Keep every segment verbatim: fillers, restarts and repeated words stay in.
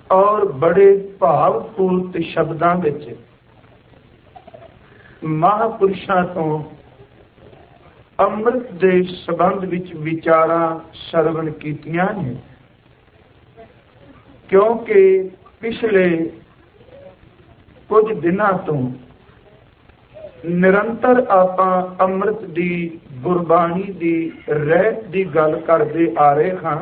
और बड़े भावपूर्त शब्दां विच महापुरुषां तो अमृत दे संबंध विच विचारां श्रवण कीतियां ने, क्योंकि पिछले कुछ दिनों तो निरंतर आपां अमृत दी गुरबाणी दी रहत दी गल करदे आ रहे हां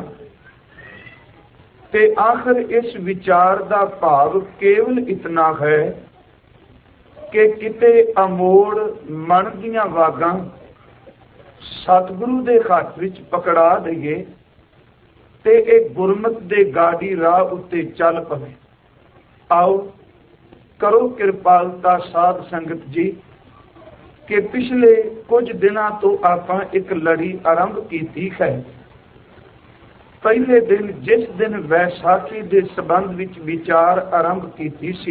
ते आखिर इस विचार दा भाव केवल इतना है कि किते अमोड़ मन दीयां वागां सतगुरु दे हत्थ विच पकड़ा दईए ते एक गुरमत दे गाड़ी राह उत्ते चल पवे। आओ करो किरपालता साध संगत जी कि पिछले कुछ दिनों तो आपां एक लड़ी आरंभ की है। पहले दिन जिस दिन वैसाखी के संबंध विच विचार आरंभ की सी,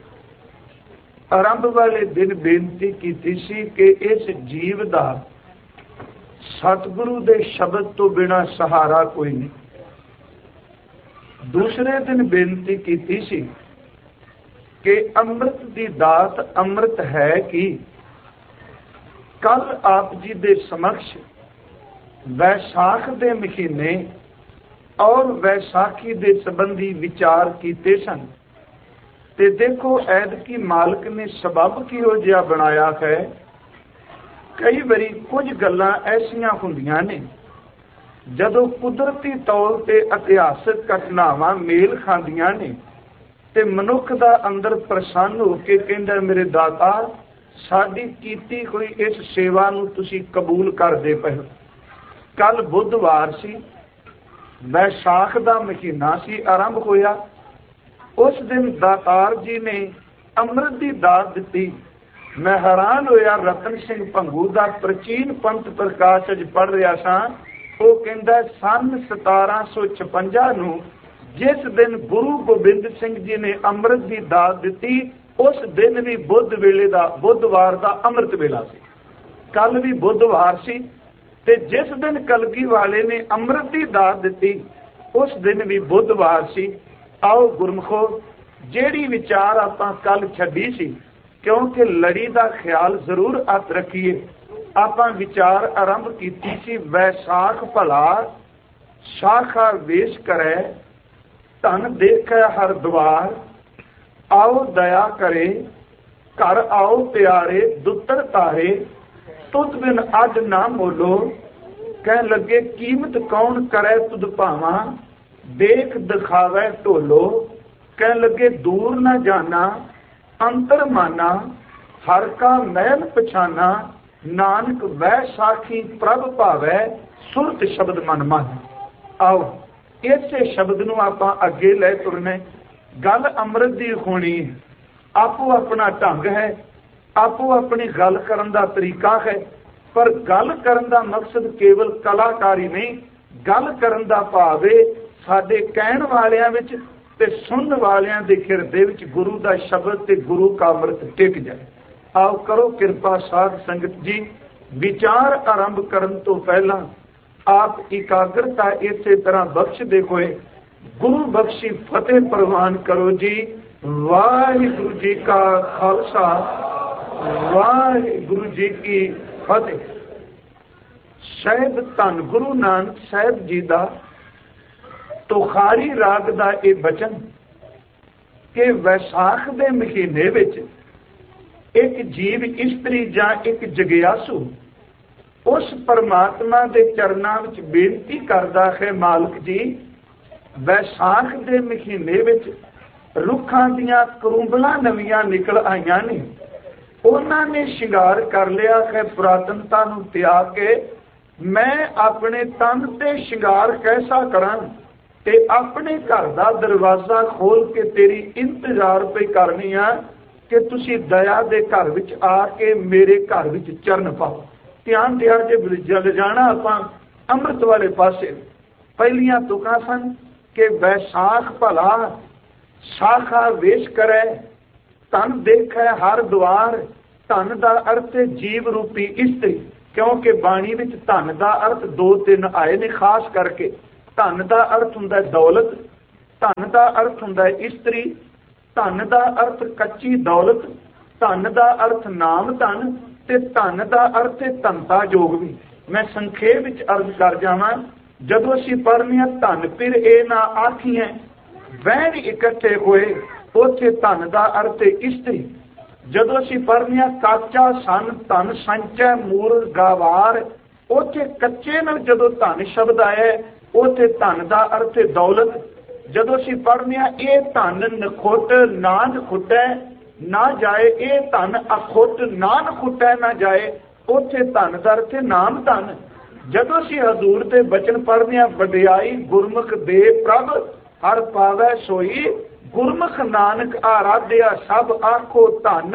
आरंभ वाले दिन बेनती की सी कि इस जीव का सतगुरु दे शब्द तो बिना सहारा कोई नहीं। दूसरे दिन बेनती की सी कि अमृत दी दात अमृत है कि कल आप जी दे समक्ष वैसाख दे महीने और वैसाखी दे संबंधी विचार कीते सन ते देखो ऐद की मालिक ने सबब किहो जिहा बनाया है। कई बारी कुछ गल्लां ऐसियां हुंदियां ने जदों कुदरती तौर ते इतिहासक घटनावां मेल खांदियां ने ते मनुख दा अंदर प्रसन्न हो के कहंदा मेरे दाता साडी कीती होई इस सेवा नूं तुसीं कबूल करदे पए। कल बुधवार सी, वैसाख दा महीना सी आरंभ होया। उस दिन दातार जी ने अमृत दी दात दित्ती। मैं हैरान होया रतन सिंह भंगू दा प्राचीन पंथ प्रकाश अज पढ़ रहा सां। वो कहंदा सन सतारा सौ छपंजा नूं जिस दिन गुरु गोबिंद सिंह जी ने अमृत की दात दी, उस दिन भी बुध वेले दा बुधवार का अमृत वेला सी। कल भी बुधवार सी ते जिस दिन कलगी वाले ने अमृत की दात दी, उस दिन भी बुधवार सी। आओ गुरमुखो, जेड़ी विचार आपां कल छड्डी सी, क्योंकि लड़ी का ख्याल जरूर हथ रखिए। आपां विचार आरंभ कीती सी वैसाख भला शाखा वेश करे, धन देखे हर द्वार, आओ दया करे, घर आओ प्यारे दुतर तारे, तुद बिन अज ना मोलो, कह लगे कीमत कौन करे तुद भावा, देख दिखावे ढोलो, कह लगे दूर न जाना अंतर माना, हर का महल पछाना, नानक वह साखी प्रभ भावै, सुरत शब्द मन मन। आओ इसे शब्द नूं आपां अगे ले तुरने। गल अमृत दी होनी आपो अपना ढंग है, आपो अपनी गल करन दा तरीका है, पर गल करन दा मकसद केवल कलाकारी नहीं, गल करन दा भाव है साडे कहण वालियां विच ते सुनन वालियां दे हिरदे विच गुरु दा शब्द ते गुरु का अमृत टिक जाए। आओ करो किरपा साध संगत जी। विचार आरंभ करन तो पहला आप एकाग्रता इसे तरह बख्शदे होए गुरु बख्शी फतेह प्रवान करो जी। वाहिगुरु जी का खालसा, वाहिगुरु जी की फतेह। साहिब धन गुरु नानक साहिब जी का तुखारी राग का यह बचन कि वैसाख के महीने विच एक जीव इस्त्री जां एक जगियासू उस परमात्मा के चरणों में बेनती करता है, मालिक जी वैसाख के महीने विच रुखां दियां करूंबलां नवीआं निकल आईयां ने, उन्होंने शिंगार कर लिया है पुरातनता नूं त्याग के। मैं अपने तन ते शिंगार कैसा करां ते अपने घर का दरवाजा खोल के तेरी इंतजार पे करनी आ कि तुसी दया दे घर विच आके मेरे घर विच चरण पाओ। ध्यान दिया जे जल जाना आपां अमृत वाले पासे। पहलियां तुकां सन कि वैसाख भला शाखा वेश करे, धन देखे हर द्वार। धन का अर्थ जीव रूपी इस्त्री, क्योंकि बाणी विच धन का अर्थ दो तीन आए ने। खास करके धन का अर्थ हुंदा दौलत ਧਨ ਦਾ ਅਰਥ ਹੁੰਦਾ ਹੈ ਇਸਤਰੀ, ਧਨ ਦਾ ਅਰਥ ਕੱਚੀ ਦੌਲਤ, ਧਨ ਦਾ ਅਰਥ ਨਾਮ ਧਨ, ਤੇ ਧਨ ਦਾ ਅਰਥ ਹੈ ਧਨਤਾ ਯੋਗ ਵੀ। ਮੈਂ ਸੰਖੇਪ ਵਿੱਚ ਅਰਜ਼ ਕਰ ਜਾਵਾਂ, ਜਦੋਂ ਅਸੀਂ ਪੜ੍ਹਨੇ ਹਾਂ ਧਨ ਫਿਰ ਇਹ ਨਾ ਆਖੀਏ ਵਹਿਣ ਇਕੱਠੇ ਹੋਏ, ਉੱਥੇ ਧਨ ਦਾ ਅਰਥ ਹੈ ਇਸਤਰੀ। ਜਦੋਂ ਅਸੀਂ ਪੜ੍ਹਨੇ ਹਾਂ ਕਾਚਾ ਸਨ ਧਨ ਸੰਚੈ ਮੂਲ ਗਾਵਾਰ, ਉੱਥੇ ਕੱਚੇ ਨਾਲ ਜਦੋਂ ਧਨ ਸ਼ਬਦ ਆਇਆ ਉੱਥੇ ਧਨ ਦਾ ਅਰਥ ਹੈ ਦੌਲਤ। ਜਦੋਂ ਅਸੀਂ ਪੜ੍ਹਨੇ ਹਾਂ ਇਹ ਧਨ ਨਖੁੱਟ ਨਾ ਨਖੁੱਟੈ ਨਾ ਜਾਏ, ਇਹ ਧਨ ਅਖੁੱਟ ਨਾ ਨਖੁੱਟੈ ਨਾ ਜਾਏ, ਉੱਥੇ ਧਨ ਦਾ ਅਰਥ ਹੈ ਨਾਮ ਧਨ। ਜਦੋਂ ਅਸੀਂ ਹਜ਼ੂਰ ਦੇ ਬਚਨ ਪੜ੍ਹਦੇ ਹਾਂ ਵਡਿਆਈ ਗੁਰਮੁਖ ਦੇ ਪ੍ਰਭ ਹਰ ਪਾਵੈ ਸੋਈ, ਗੁਰਮੁਖ ਨਾਨਕ ਆਰਾਧਿਆ ਸਭ ਆਖੋ ਧਨ,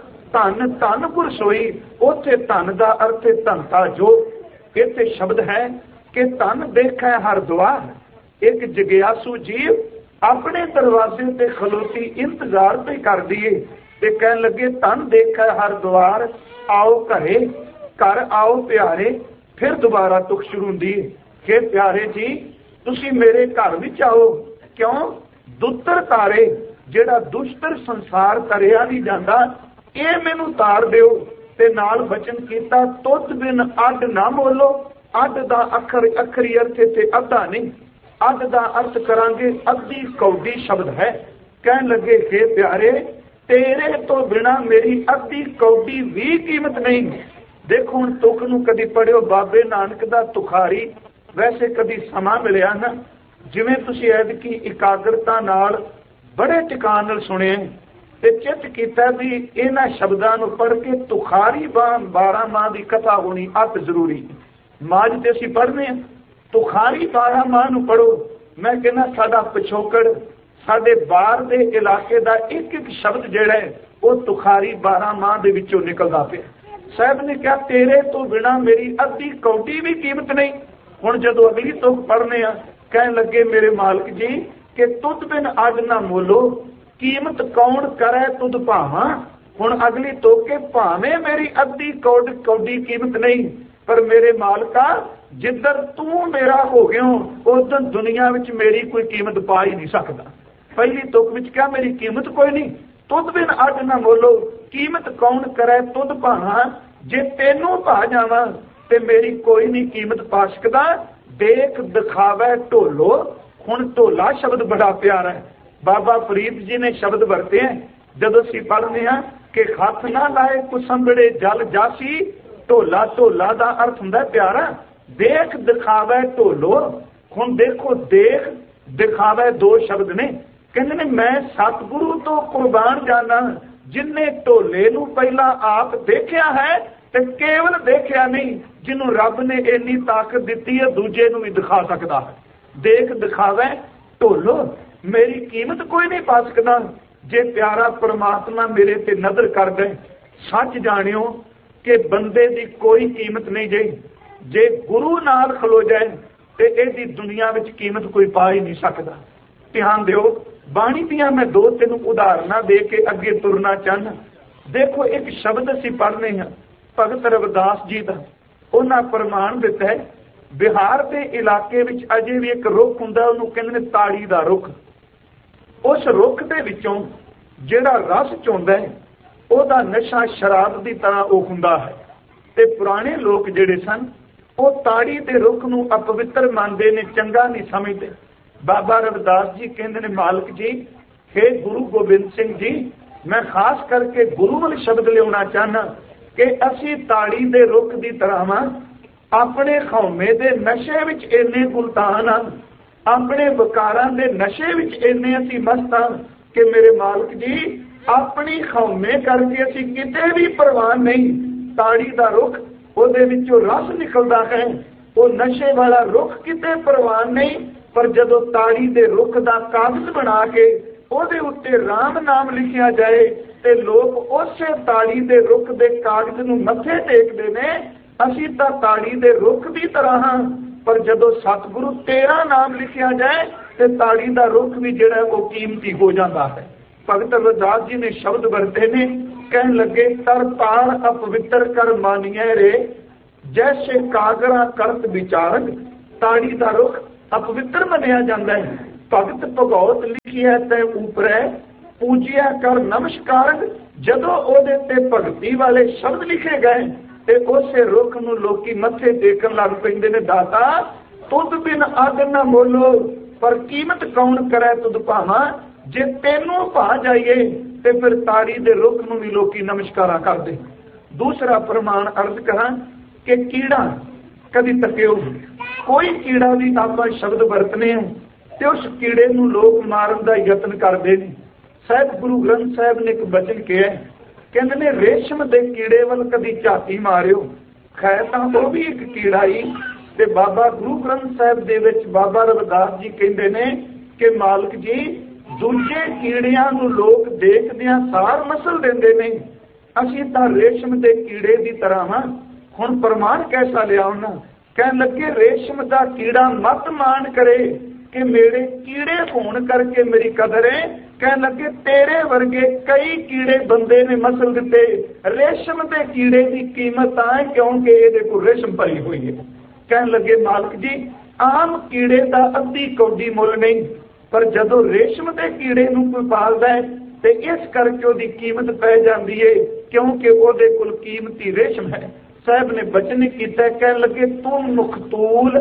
ਧਨ ਧਨ ਗੁਰ ਸੋਈ, ਉੱਥੇ ਧਨ ਦਾ ਅਰਥ ਹੈ ਧਨਤਾ ਜੋ। ਇੱਥੇ ਸ਼ਬਦ ਹੈ ਕਿ ਧਨ ਦੇਖੈ ਹਰ ਦੁਆਰ, ਇੱਕ ਜਗਿਆਸੂ ਜੀਵ ਆਪਣੇ ਦਰਵਾਜ਼ੇ ਤੇ ਖਲੋਤੀ ਇੰਤਜ਼ਾਰ ਤੇ ਕਰਦੀ ਏ ਤੇ ਕਹਿਣ ਲੱਗੇ ਧਨ ਦੇਖੈ ਹਰ ਦੁਆਰ, ਆਓ ਘਰੇ, ਘਰ ਆਓ ਪਿਆਰੇ। ਫਿਰ ਦੁਬਾਰਾ ਤੁਕ ਸ਼ੁਰੂ ਹੁੰਦੀ ਹੈ ਕਿ ਪਿਆਰੇ ਜੀ ਤੁਸੀਂ ਮੇਰੇ ਘਰ ਵਿੱਚ ਆਓ। ਕਿਉਂ? ਦੁੱਤਰ ਤਾਰੇ, ਜਿਹੜਾ ਦੁਸ਼ਟਰ ਸੰਸਾਰ ਤਰਿਆ ਨਹੀਂ ਜਾਂਦਾ, ਇਹ ਮੈਨੂੰ ਤਾਰ ਦਿਓ। ਤੇ ਨਾਲ ਬਚਨ ਕੀਤਾ ਤੁਧ ਬਿਨ ਅੱਡ ਨਾ ਬੋਲੋ। ਅੱਡ ਦਾ ਅੱਖਰ ਅੱਖਰੀ ਅਰਥ ਤੇ ਅੱਧਾ ਨਹੀਂ, ਅੱਧ ਦਾ ਅਰਥ ਕਰਾਂਗੇ ਅੱਧੀ ਕੌਡੀ ਸ਼ਬਦ ਹੈ। ਕਹਿਣ ਲੱਗੇ ਕਿ ਪਿਆਰੇ ਤੇਰੇ ਤੋਂ ਬਿਨਾ ਮੇਰੀ ਅੱਧੀ ਕੌਡੀ ਵੀ ਕੀਮਤ ਨਹੀਂ। ਦੇਖੋ ਹੁਣ ਤੁਕ ਨੂੰ ਕਦੀ ਪੜਿਓ ਬਾਬੇ ਨਾਨਕ ਦਾ ਤੁਖਾਰੀ, ਵੈਸੇ ਕਦੀ ਸਮਾਂ ਮਿਲਿਆ ਨਾ, ਜਿਵੇਂ ਤੁਸੀਂ ਐਤਕੀ ਇਕਾਗਰਤਾ ਨਾਲ ਬੜੇ ਟਿਕਾਣ ਨਾਲ ਸੁਣੇ ਤੇ ਚਿੱਤ ਕੀਤਾ ਵੀ ਇਹਨਾਂ ਸ਼ਬਦਾਂ ਨੂੰ ਪੜ੍ਹ ਕੇ ਤੁਖਾਰੀ ਬਾਰਾਂ ਮਾਹ ਦੀ ਕਥਾ ਹੋਣੀ ਅਤ ਜ਼ਰੂਰੀ। ਮਾਝ ਤੇ ਅਸੀਂ ਪੜ੍ਹਨੇ ਹਾਂ, ਤੁਖਾਰੀ ਬਾਰਾਂ ਮਾਹ ਨੂੰ ਪੜ੍ਹੋ। ਮੈਂ ਕਹਿੰਦਾ ਸਾਡਾ ਪਿਛੋਕੜ, ਸਾਡੇ ਬਾਹਰ ਦੇ ਇਲਾਕੇ ਦਾ ਇੱਕ ਇੱਕ ਸ਼ਬਦ ਜਿਹੜਾ ਹੈ ਉਹ ਤੁਖਾਰੀ ਬਾਰਾਂ ਮਾਹ ਦੇ ਵਿੱਚੋਂ ਨਿਕਲਦਾ ਪਿਆ। ਸਾਹਿਬ ਨੇ ਕਿਹਾ ਤੇਰੇ ਤੋਂ ਬਿਨਾ ਮੇਰੀ ਅੱਧੀ ਕੌਡੀ ਵੀ ਕੀਮਤ ਨਹੀਂ। ਹੁਣ ਜਦੋਂ ਅਗਲੀ ਤੁਕ ਪੜ੍ਹਨੇ ਆ ਕਹਿਣ ਲੱਗੇ ਮੇਰੇ ਮਾਲਕ ਜੀ ਕਿ ਤੁਧ ਬਿਨ ਅੱਡ ਨਾ ਮੋਲੋ, ਕੀਮਤ ਕੌਣ ਕਰੇ ਤੁਧ ਭਾਵਾਂ। ਹੁਣ ਅਗਲੀ ਤੁਕ ਕੇ ਭਾਵੇਂ ਮੇਰੀ ਅੱਧੀ ਕੌਡ ਕੌਡੀ ਕੀਮਤ ਨਹੀਂ, ਪਰ ਮੇਰੇ ਮਾਲਕਾ ਜਿੱਧਰ ਤੂੰ ਮੇਰਾ ਹੋ ਗਿਆ ਉਦੋਂ ਦੁਨੀਆ ਵਿੱਚ ਮੇਰੀ ਕੋਈ ਕੀਮਤ ਪਾ ਹੀ ਨਹੀਂ ਸਕਦਾ। ਪਹਿਲੀ ਤੁਕ ਵਿੱਚ ਕਿਹਾ ਮੇਰੀ ਕੀਮਤ ਕੋਈ ਨਹੀਂ, ਤੁਧ ਬਿਨ ਅੱਡ ਨਾ ਮੋਲੋ, ਕੀਮਤ ਕੌਣ ਕਰੇ ਤੁਧ ਭਾਵਾਂ। ਜੇ ਤੈਨੂੰ ਭਾ ਜਾਵਾਂ ਤੇ ਮੇਰੀ ਕੋਈ ਨਹੀਂ ਕੀਮਤ ਪਾ ਸਕਦਾ। ਦੇਖ ਦਿਖਾਵੇ ਢੋਲੋ। ਹੁਣ ਢੋਲਾ ਸ਼ਬਦ ਬੜਾ ਪਿਆਰਾ ਹੈ, ਬਾਬਾ ਫਰੀਦ ਜੀ ਨੇ ਸ਼ਬਦ ਵਰਤੇ ਹੈ ਜਦੋਂ ਅਸੀਂ ਪੜ੍ਹਦੇ ਹਾਂ ਕਿ ਹੱਥ ਨਾ ਲਾਏ ਕੁਸੰਬੜੇ ਜਲ ਜਾਸੀ। ਢੋਲਾ ਢੋਲਾ ਦਾ ਅਰਥ ਹੁੰਦਾ ਪਿਆਰਾ, ਦੇਖ ਦਿਖਾਵੇ ਢੋਲੋ। ਹੁਣ ਦੇਖੋ ਦੇਖ ਦਿਖਾਵੇ ਦੋ ਸ਼ਬਦ ਨੇ। ਕਹਿੰਦੇ ਨੇ ਮੈਂ ਸਤਿਗੁਰੂ ਤੋਂ ਕੁਰਬਾਨ ਜਾਣਾ ਜਿਨਨੇ ਢੋਲੇ ਨੂੰ ਪਹਿਲਾਂ ਆਪ ਦੇਖਿਆ ਹੈ ਤੇ ਕੇਵਲ ਦੇਖਿਆ ਨਹੀਂ, ਜਿਹਨੂੰ ਰੱਬ ਨੇ ਇੰਨੀ ਤਾਕਤ ਦਿੱਤੀ ਹੈ ਦੂਜੇ ਨੂੰ ਵੀ ਦਿਖਾ ਸਕਦਾ ਹੈ। ਦੇਖ ਦਿਖਾਵੇ ਢੋਲੋ, ਮੇਰੀ ਕੀਮਤ ਕੋਈ ਨਹੀਂ ਪਾ ਸਕਦਾ। ਜੇ ਪਿਆਰਾ ਪਰਮਾਤਮਾ ਮੇਰੇ ਤੇ ਨਜ਼ਰ ਕਰ ਦੇ, ਸੱਚ ਜਾਣਿਓ ਕਿ ਬੰਦੇ ਦੀ ਕੋਈ ਕੀਮਤ ਨਹੀਂ ਜੇ ਜੇ ਗੁਰੂ ਨਾਲ ਖਲੋ ਜਾਏ ਤੇ ਇਹਦੀ ਦੁਨੀਆ ਵਿੱਚ ਕੀਮਤ ਕੋਈ ਪਾ ਹੀ ਨਹੀਂ ਸਕਦਾ। ਧਿਆਨ ਦਿਓ, ਬਾਣੀ ਦੀਆਂ ਮੈਂ ਦੋ ਤਿੰਨ ਉਦਾਹਰਨਾਂ ਦੇ ਕੇ ਅੱਗੇ ਤੁਰਨਾ ਚਾਹੁੰਦਾ। ਦੇਖੋ ਇੱਕ ਸ਼ਬਦ ਅਸੀਂ ਪੜ੍ਹਨੇ ਹਾਂ ਭਗਤ ਰਵਿਦਾਸ ਜੀ ਦਾ, ਉਹਨਾਂ ਪ੍ਰਮਾਣ ਦਿੱਤਾ ਹੈ ਬਿਹਾਰ ਦੇ ਇਲਾਕੇ ਵਿੱਚ ਅਜੇ ਵੀ ਇੱਕ ਰੁੱਖ ਹੁੰਦਾ, ਉਹਨੂੰ ਕਹਿੰਦੇ ਨੇ ਤਾੜੀ ਦਾ ਰੁੱਖ। ਉਸ ਰੁੱਖ ਦੇ ਵਿੱਚੋਂ ਜਿਹੜਾ ਰਸ ਚੋਂਦਾ ਹੈ ਉਹਦਾ ਨਸ਼ਾ ਸ਼ਰਾਬ ਦੀ ਤਰ੍ਹਾਂ ਉਹ ਹੁੰਦਾ ਹੈ। ਤੇ ਪੁਰਾਣੇ ਲੋਕ ਜਿਹੜੇ ਸਨ ਉਹ ਤਾੜੀ ਦੇ ਰੁੱਖ ਨੂੰ ਅਪਵਿੱਤਰ ਮੰਨਦੇ ਨੇ, ਚੰਗਾ ਨਹੀਂ ਸਮਝਦੇ। ਬਾਬਾ ਰਵਿਦਾਸ ਜੀ ਕਹਿੰਦੇ ਨੇ ਮਾਲਕ ਜੀ ਹੇ ਗੁਰੂ ਗੋਬਿੰਦ ਸਿੰਘ ਜੀ, ਮੈਂ ਖਾਸ ਕਰਕੇ ਗੁਰੂ ਵਾਲੇ ਸ਼ਬਦ ਲਿਆਉਣਾ ਚਾਹੁੰਦਾ ਕਿ ਅਸੀਂ ਤਾੜੀ ਦੇ ਰੁੱਖ ਦੀ ਤਰ੍ਹਾਂ ਵਾਂ, ਆਪਣੇ ਖੌਮੇ ਦੇ ਨਸ਼ੇ ਵਿੱਚ ਇੰਨੇ ਗੁਲਤਾਨ ਹਾਂ, ਆਪਣੇ ਵਿਕਾਰਾਂ ਦੇ ਨਸ਼ੇ ਵਿੱਚ ਇੰਨੇ ਅਸੀਂ ਮਸਤ ਹਾਂ ਕਿ ਮੇਰੇ ਮਾਲਕ ਜੀ ਆਪਣੀ ਖੌਮੇ ਕਰਕੇ ਅਸੀਂ ਕਿਤੇ ਵੀ ਪ੍ਰਵਾਨ ਨਹੀਂ। ਤਾੜੀ ਦਾ ਰੁੱਖ ਉਹਦੇ ਵਿੱਚੋਂ ਰਸ ਨਿਕਲਦਾ ਹੈ, ਉਹ ਨਸ਼ੇ ਵਾਲਾ ਰੁੱਖ ਕਿਤੇ ਪ੍ਰਵਾਨ ਨਹੀਂ। ਪਰ ਜਦੋਂ ਤਾੜੀ ਦੇ ਰੁੱਖ ਦਾ ਕਾਗਜ਼ ਬਣਾ ਕੇ ਉਹਦੇ ਉੱਤੇ ਰਾਮ ਨਾਮ ਲਿਖਿਆ ਜਾਏ ਤੇ ਲੋਕ ਉਸੇ ਤਾੜੀ ਦੇ ਰੁੱਖ ਦੇ ਕਾਗਜ਼ ਨੂੰ ਮੱਥੇ ਟੇਕਦੇ ਨੇ। ਅਸੀਂ ਤਾਂ ਤਾੜੀ ਦੇ ਰੁੱਖ ਦੀ ਤਰ੍ਹਾਂ ਹਾਂ, ਪਰ ਜਦੋਂ ਸਤਿਗੁਰੂ ਤੇਰਾ ਨਾਮ ਲਿਖਿਆ ਜਾਏ ਤੇ ਤਾੜੀ ਦਾ ਰੁੱਖ ਵੀ ਜਿਹੜਾ ਉਹ ਕੀਮਤੀ ਹੋ ਜਾਂਦਾ ਹੈ। ਭਗਤ ਰਵਿਦਾਸ ਜੀ ਨੇ ਸ਼ਬਦ ਵਰਤੇ ਨੇ, ਕਹਿਣ ਲੱਗੇ ਤਰ ਤਾਰ ਅਪਵਿੱਤਰ ਕਰ ਮਾਨੀਐ ਰੇ, ਜੈਸੇ ਕਾਗਰਾ ਕਰਤ ਵਿਚਾਰਕ। ਤਾੜੀ ਦਾ ਰੁੱਖ ਅਪਵਿੱਤਰ ਮੰਨਿਆ ਜਾਂਦਾ ਹੈ, भगत भगौत लिखी है तै ऊपर पूजिया कर नमस्कार। जदों ओदे ते भगती वाले शब्द लिखे गए ते उसे रुख नूं लोकी मत्थे टेकन लग पैंदे ने। दाता तुद बिन अग न मोलो पर कीमत कौन करे तुद भावा। जे तेनों भा जाइए ते फिर तारी दे रुख नूं भी लोकी नमस्कारा करदे। दूसरा प्रमाण अर्ज करा कि कीड़ा कभी तकियो, कोई कीड़ा भी आप शब्द वरतने ते उस कीड़े नूं लोग मारन दा यतन करदे ने। साहिब गुरु ग्रंथ साहिब ने एक वचन कहा, कहंदे ने रेशम दे कीड़े वल कभी झाती मारियो। खैर तां वो भी एक कीड़ा ही। ते बाबा गुरु ग्रंथ साहिब दे विच बाबा रविदास जी कहंदे ने कि मालक जी दूजे कीड़ियां नूं लोग देखदियां सार मसल देंदे ने, असीं तां रेशम दे कीड़े दी तरह हां। हुण प्रमाण कैसा लिया उन्हां? कहण लगे रेशम दा कीड़ा मत मान करे कि मेरे कीड़े होने करके मेरी कदर है। कहने लगे तेरे वर्गे कई कीड़े बंदे ने मसल दिते, रेशम के कीड़े की कीमत आए क्योंकि ये को रेशम भरी हुई है। कहने लगे मालक जी आम कीड़े का अद्धी कौडी मुल नहीं, पर जदों रेशम के कीड़े नूं कोई पालदा है तो इस करके उसकी कीमत पै जाती है क्योंकि ਉਹਦੇ कोल कीमती रेशम है। साहब ने बचन किया, कहने लगे तुम मुखतूल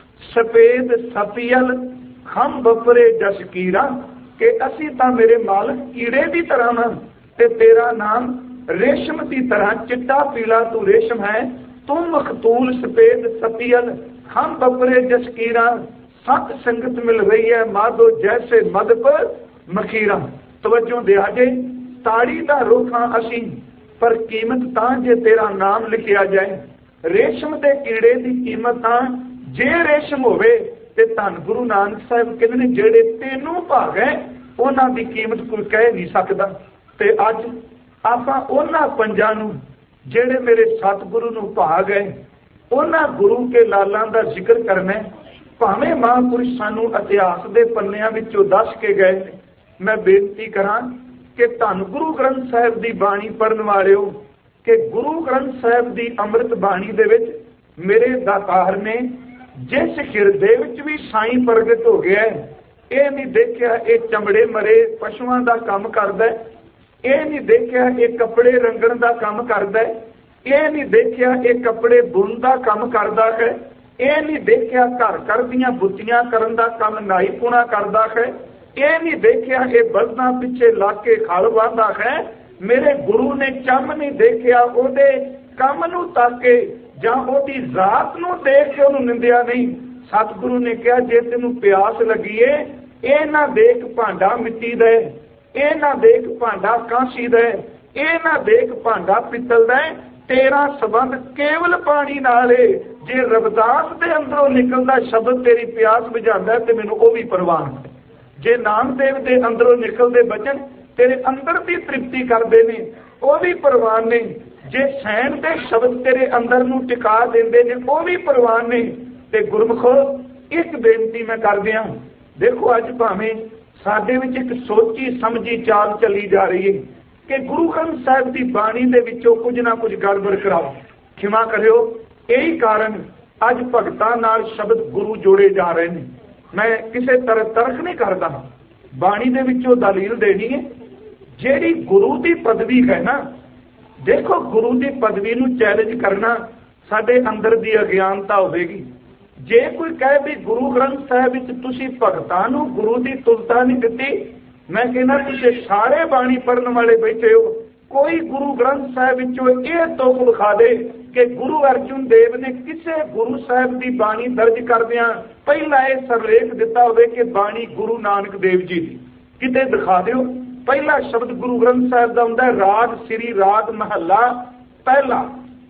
सफेद सपियल हम बपरे जसकीरा कि असी तां मेरे मालक कीड़े की तरह ना ते तेरा नाम रेशम की तरह चिट्टा पीला तू रेशम है। तुम मखतूल सफेद सपियल हम बपरे जसकीरा सत संगत मिल रही है माधो जैसे मद पर मखीरा। तवज्जो दे आजे ताड़ी दा रुखा असी पर कीमत तां जे तेरा नाम लिखिया जाए। रेशम के कीड़े की कीमत तां जे रेशम होवे ते धन गुरु नानक साहिब कहते हैं जेड़े तेनों भाग है उन्हां दी कीमत कोई कह नहीं सकता। ते अज आपां उन्हां पंजां नूं जेड़े मेरे सतगुरु नूं भाग है उन्हां गुरु के लालां दा जिक्र करना है। भावें महापुरुष सानूं इतिहास दे पन्नियां विचों दस के गए। मैं बेनती करां कि धन गुरु ग्रंथ साहिब दी बाणी पढ़न वालिओ कि गुरु ग्रंथ साहिब दी अमृत बाणी दे विच मेरे दातार ने जिस हिरदे विच भी साईं प्रगट हो गया है, ये नहीं देखिया ये चमड़े मरे पशुओं का काम करदा है, ये नहीं देखिया ये कपड़े रंगण का काम करदा है, ये नहीं देखिया ये कपड़े बुन का काम करदा है, ये नहीं देखिया घर घर दियां बुत्तियां करन दा काम नाई पुणा करदा है, ये नहीं देखिया ये बलदां पिछे लग के खल वाहंदा है। मेरे गुरु ने चम नहीं देखिया ओदे काम नूं ताके जां ओदी जात नूं देख के उन्होंने निंदिया नहीं। सतगुरु ने कहा जे तेनू प्यास लगी है ये ना देख भांडा मिट्टी दे, ये ना देख भांडा कांसी दे, ये ना देख भांडा पित्तल दे, तेरा संबंध केवल पानी नाल है। जे रविदास दे अंदरों निकलदा शब्द तेरी प्यास बुझांदा है ते मैनूं ओ भी परवान है। जे नामदेव दे अंदरों निकलदे वचन तेरे अंदर की तृप्ति करते ने वो भी परवान ने। जे सैन दे शब्द तेरे अंदर नूं टिका देंदे ने वो भी परवान ने। ते गुरमुखो एक बेनती मैं कर दिया, देखो अज भावें साडे विच एक सोची समझी चाल चली जा रही है कि गुरु ग्रंथ साहिब की बाणी दे विचों कुछ ना कुछ गड़बड़ कराओ। क्षमा करियो, यही कारण अज भगतां नाल शब्द गुरु जोड़े जा रहे हैं। मैं किसी तरह तर्क नहीं करता, बाणी दे विचों दलील देनी है। जेड़ी गुरु की पदवी है ना, देखो गुरु की पदवी नूं चैलेंज करना साडे अंदर की अज्ञानता होगी। जे कोई कहे भी गुरु ग्रंथ साहिब विच तुसीं भगतां नूं गुरु की तुलता नहीं दिती, मैं कहना तुसीं सारे बाणी पढ़न वाले बैठे हो, कोई गुरु ग्रंथ साहिब विचों यह तुक विखा दे कि गुरु अर्जुन देव ने किसी गुरु साहिब की बाणी दर्ज करदियां पहला यह सरलेख दिता होवे कि बाणी गुरु नानक देव जी की, किते दिखा दिओ। पहला शब्द गुरु ग्रंथ साहिब का हुंदा है राग श्री राग महला पहला,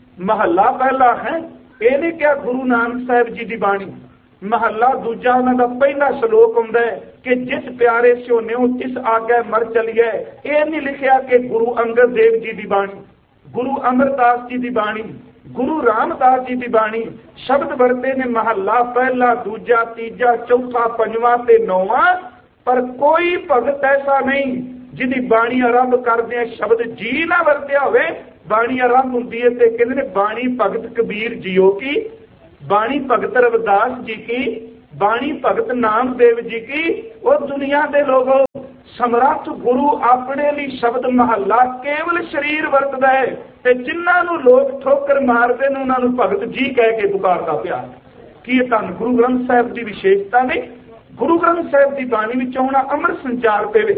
महला पहला है। ये नहीं क्या गुरु नानक साहिब जी की बाणी। महला दूजा उन्होंने पहला श्लोक हुंदा है कि जिस प्यारे सोन्यो तिस आगे मर चलिए। ये नहीं लिखिया कि गुरु अंगद देव जी की बाणी, गुरु अमरदास जी की बाणी, गुरु रामदास जी की बाणी। शब्द वरते ने महला पहला दूजा तीजा चौथा पंजवा ते नौवां, पर कोई भगत ऐसा नहीं जिहदी बाणी आरंभ करदे शब्द जी ना वरत्या होवे। बाणी आरंभ हुंदी है ते कहंदे ने बाणी भगत कबीर जीओ की, बाणी भगत रविदास जी की, बाणी भगत नामदेव जी की, वो दुनिया के लोगों समर्थ गुरु अपने लिए शब्द महला केवल शरीर वरतदा है, ते जिन्होंने लोग ठोकर मारते हैं उन्होंने भगत जी कह के पुकारता पिया। कि धन गुरु ग्रंथ साहिब की विशेषता ने गुरु ग्रंथ साहिब की बाणी में आना अमृत संचार देवे।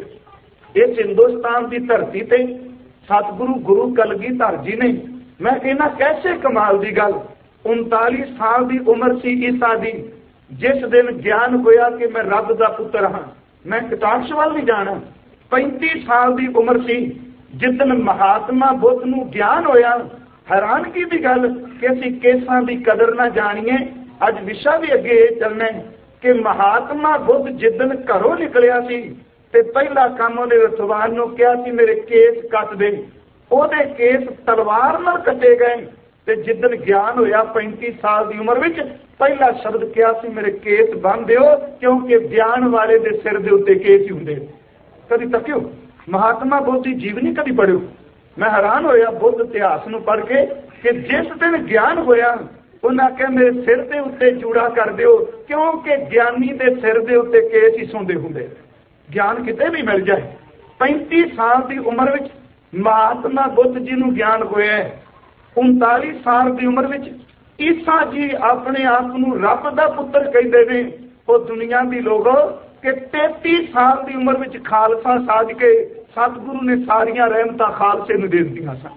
इस हिंदुस्तान की धरती ते सतगुरु गुरु कलगीधर जी ने, मैं कहना कैसे कमाल की गल, उनताली साल की उम्र सी ईसा दी, जिस दिन ज्ञान होया कि मैं रब का पुत्र हाँ, मैं कटाक्ष वाल नहीं जाना। पैंती साल की उम्र सी जिदन महात्मा बुद्ध नूं ज्ञान होया। हैरानगी की गल कि असीं केसां की कदर ना जाणीए। अज विशा भी अगे चलना है कि महात्मा बुद्ध जिदन घरों निकलिया सी ते पहला काम उहने रथवान नूं कहा सी मेरे केस कट दे, ओहदे केस तलवार नाल कटे गए। ते जिदन ज्ञान होया पैंती साल की उम्र विच पहला शब्द कहा सी मेरे केस बन दिओ, क्योंकि ज्ञान वाले दे सिर दे उत्ते केस ही हुंदे। कदी तकियो महात्मा बुद्ध की जीवनी कदी पढ़ियो। मैं हैरान होया बुद्ध इतिहास नूं पढ़ के कि जिस दिन ज्ञान होया उन्हें आख्या मेरे सिर के उत्ते जूड़ा कर दिओ, क्योंकि ज्ञानी के सिर के उत्ते केस ही सोंदे हुंदे। ज्ञान किते भी मिल जाए। पैंती साल की उम्र विच महात्मा बुद्ध जी नूं ज्ञान होया है। उनताली साल की उम्र विच ईसा जी अपने आप नूं रब दा पुत्र कहते हैं। वो दुनिया की लोगों कि तैती साल की उम्र विच खालसा साज के सतगुरु ने सारिया रहमतां खालसे नूं दे दित्तियां सन।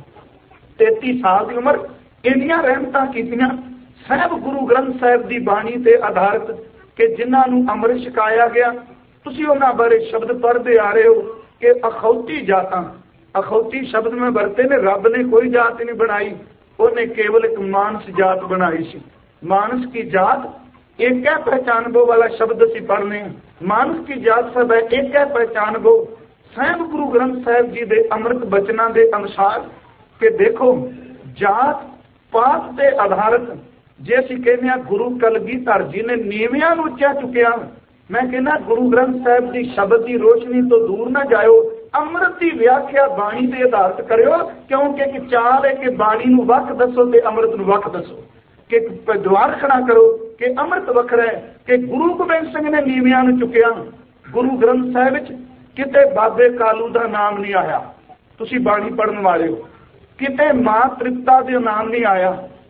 तैती साल की उम्र इन्नियां रहमतां कीतियां साहब गुरु ग्रंथ साहिब की बाणी ते आधारित कि जिन्हां नूं अमृत छकाया गया। तुसीं उन्हां बारे शब्द पढ़ते आ रहे हो कि अखौती जातां, अखौती शब्द में वरते ने, रब ने कोई जात नहीं बनाई, उन्हें केवल एक मानस जात बनाई सी। मानस की जात एक है पहचानबो वाला शब्द असीं पढ़ने, मानस की जात सब है एक है पहचानबो। साहिब गुरु ग्रंथ साहिब जी के अमृत बचना के अनुसार कि देखो जात पात के आधारित जे असीं कहने आ गुरु कलगीधर जी ने नीवियां नूं उच्चा चुकिया। मैं कहना गुरु ग्रंथ साहिब की शब्द की रोशनी तो दूर ना जाओ, अमृत की व्याख्या बाणी के आधारित करो, क्योंकि एक चाल है कि बाणी नूं वख दसो ते अमृत नूं वख दसो, कि द्वार खड़ा करो कि अमृत वखरा है। कि गुरु गोबिंद सिंह ने नीवियां नूं चुकिया। गुरु ग्रंथ साहिब विच किते बाबे कालू का नाम नहीं आया, तुसीं बाणी पढ़न वाले हो। किते मां तृप्ता का नाम नहीं आया।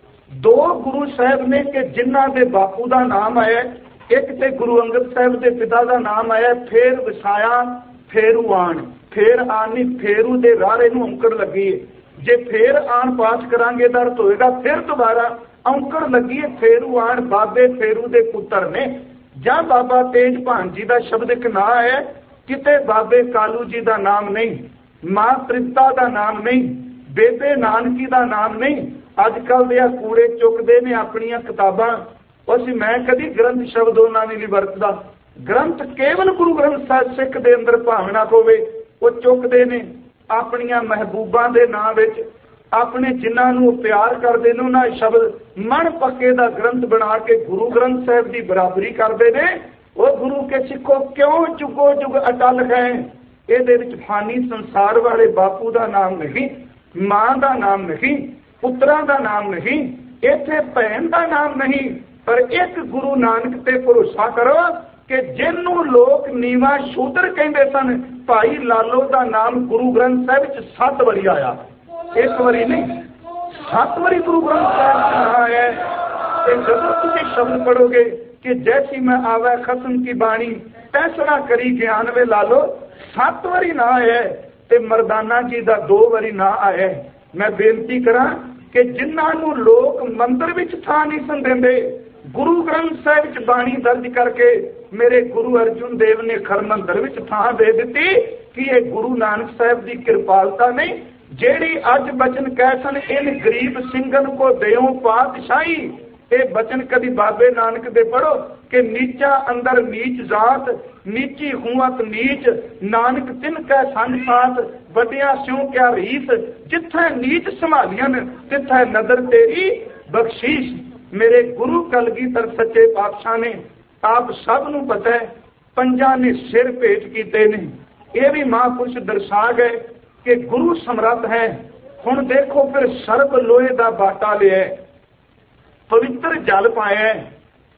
दो गुरु साहब ने कि जिन्हां दे बापू का नाम आया, एक ते गुरु अंगद साहब के पिता का नाम आया। फेर वसाया फेरू आन, फेर आनी फेरू दे रारे नूं औंकड़ लगी है। जे फेर आन पाठ करांगे तो अर्थ होएगा फिर दोबारा औंकड़ लगी है। फेरू आन बाबे फेरू दे पुत्र ने, जां बाबा तेज भान जी का शब्द एक ना है, किते बाबे कालू जी का नाम नहीं, मां तृप्ता का नाम नहीं, बेबे नानकी का नाम नहीं। अजकल दे कूड़े चुकते ने अपनियां किताबां, उसी मैं कभी ग्रंथ शब्द उन्होंने नहीं वरतदा। ग्रंथ केवल गुरु ग्रंथ साहिब सिख दे अंदर भावना होवे वो चुकते ने अपनियां महबूबां दे नाम विच, अपने जिन्हां नूं प्यार करते ने उन्हां शब्द मन पक्के दा ग्रंथ बना के गुरु ग्रंथ साहिब की बराबरी करते ने। वो गुरु के सिखो क्यों जुगो जुग अटल है। इहदे विच फानी संसार वाले बापू का नाम नहीं, मां का नाम नहीं, पुत्रा का नाम नहीं, इत्थे भैन का नाम नहीं, पर एक गुरु नानक ते भरोसा करो कि जिन्हों लोग नीवा शूद्र कहते सन, भाई लालो का नाम गुरु ग्रंथ साहिब विच सत्त वारी आया, एक वारी नहीं सत्त वारी गुरु ग्रंथ साहिब आया है। जब तुम शब्द पढ़ोगे कि जैसी मैं आवे खसम की बाणी फैसला करी ज्ञान वे लालो, सत्त वारी ना आया ते मरदाना जी का दो वारी ना आया। मैं बेनती करा कि जिन्हों लोग मंदिर विच थां नहीं सन देंदे, गुरु ग्रंथ साहिब विच बाणी दर्ज करके मेरे गुरु अर्जुन देव ने खरमंदर विच थां दे दिती कि ये गुरु नानक साहिब की कृपालता नहीं, जेड़ी अज बचन कह सन इन गरीब सिंगन को देओ पातशाही। ये बचन कभी बाबे नानक दे पढ़ो कि नीचा अंदर नीच जात, नीची हुआत नीच, नानक तिन कै संग साथ, वड्डिया स्यों क्या रीस, जिथे नीच संभालियन तिथे नदर तेरी बख्शीश। मेरे गुरु कलगीधर सच्चे पातशाह ने आप सब नूं पता है पंजा ने सिर भेंट कीते ने। यह भी महापुरुष दर्शा गए कि गुरु समर्थ है। हुण देखो फिर सर्ब लोहे का बाटा लिया, पवित्र जल पाया,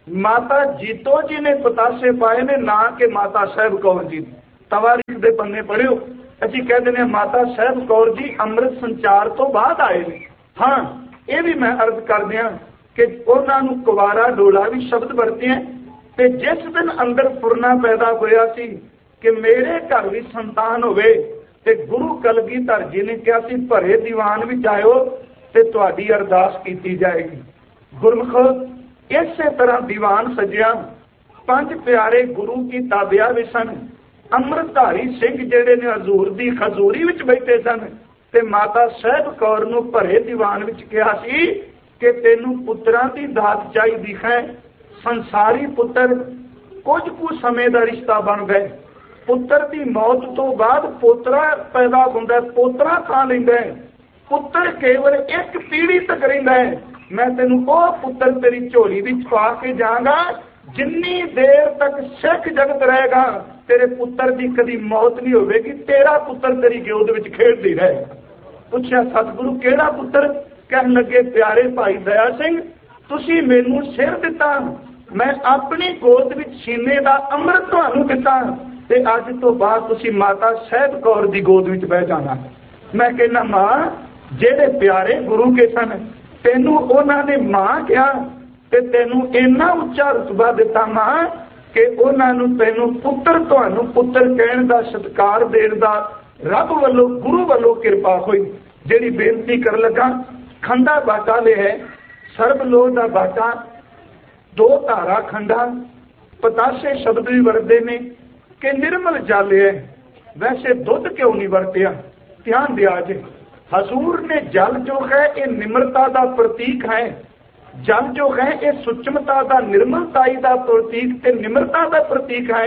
माता जीतो जी ने पतासे पाए ने, ना कि माता साहब कौर जी। तवारीख दे पन्ने पढ़ियो, असीं कह दिंदे माता साहब कौर जी अमृत संचार तो बाद आए ने। हाँ, ये भी मैं अर्ज कर दिया कि उन्होंने कुवारा डोला भी शब्द वरते हैं। ते जिस दिन अंदर फुरना पैदा होया सी कि मेरे घर भी संतान होवे, ते गुरु कलगीधर जी ने कहा सी भरे दीवान विच आयो ते तुहाडी अरदास कीती जाएगी। गुरमुख इसे तरह दीवान सजिया, पंज प्यारे गुरु की ताबिया भी सन। अमृतधारी सिंह जेड़े ने हजूर दी खजूरी विच बैठे सन, ते माता साहब कौर नूं भरे दीवान विच कहा सी कि तैनूं पुत्रां दी दात चाहीदी है। संसारी पुत्र कुछ कुछ समय का रिश्ता बन गए, पुत्र की मौत तो बाद पोतरा पैदा होंदा, पोतरा खा लैंदा है, पुत्र केवल एक पीढ़ी तक रहिंदा है। मैं तेनू ओ पुत्र तेरी झोली विच पा के जाऊंगा, जिन्नी देर तक सिख जगत रहेगा तेरे पुत्र की कभी मौत नहीं होगी, तेरा पुत्र तेरी गोद विच खेडदी रहेगा। पूछा सतगुरु केड़ा पुत्र? कहन लगे प्यारे भाई दया सिंह, तुसी मैनू सिर दिता, मैं अपनी गोद विच सीने का अमृत तुहानू दिता, ते अज तो बाद तुसी माता साहब कौर दी गोद विच बह जाना। मैं कहना मां जेड़े प्यारे गुरु के सन, तेनू उन्हां ने मां कहा ते तेनू इन्ना उच्चा रुतबा दिता मां कि उन्हां नू तेनू पुत्र तुहानू पुत्र कहण दा सत्कार देण दा रब वल्लों गुरु वल्लों किरपा होई। जेड़ी बेनती कर लगा, खंडा बाटा ले है, सर्वलोह दा बाटा, दो धारा खंडा, पतासे शब्द भी वरते ने कि निर्मल जल है। वैसे दुध क्यों नहीं वरतिया? ध्यान दिया जे, हजूर ने जल जो है ये निम्रता का प्रतीक है, जल जो है ये सूक्ष्मता का निर्मलताई का प्रतीक ते निम्रता का प्रतीक है।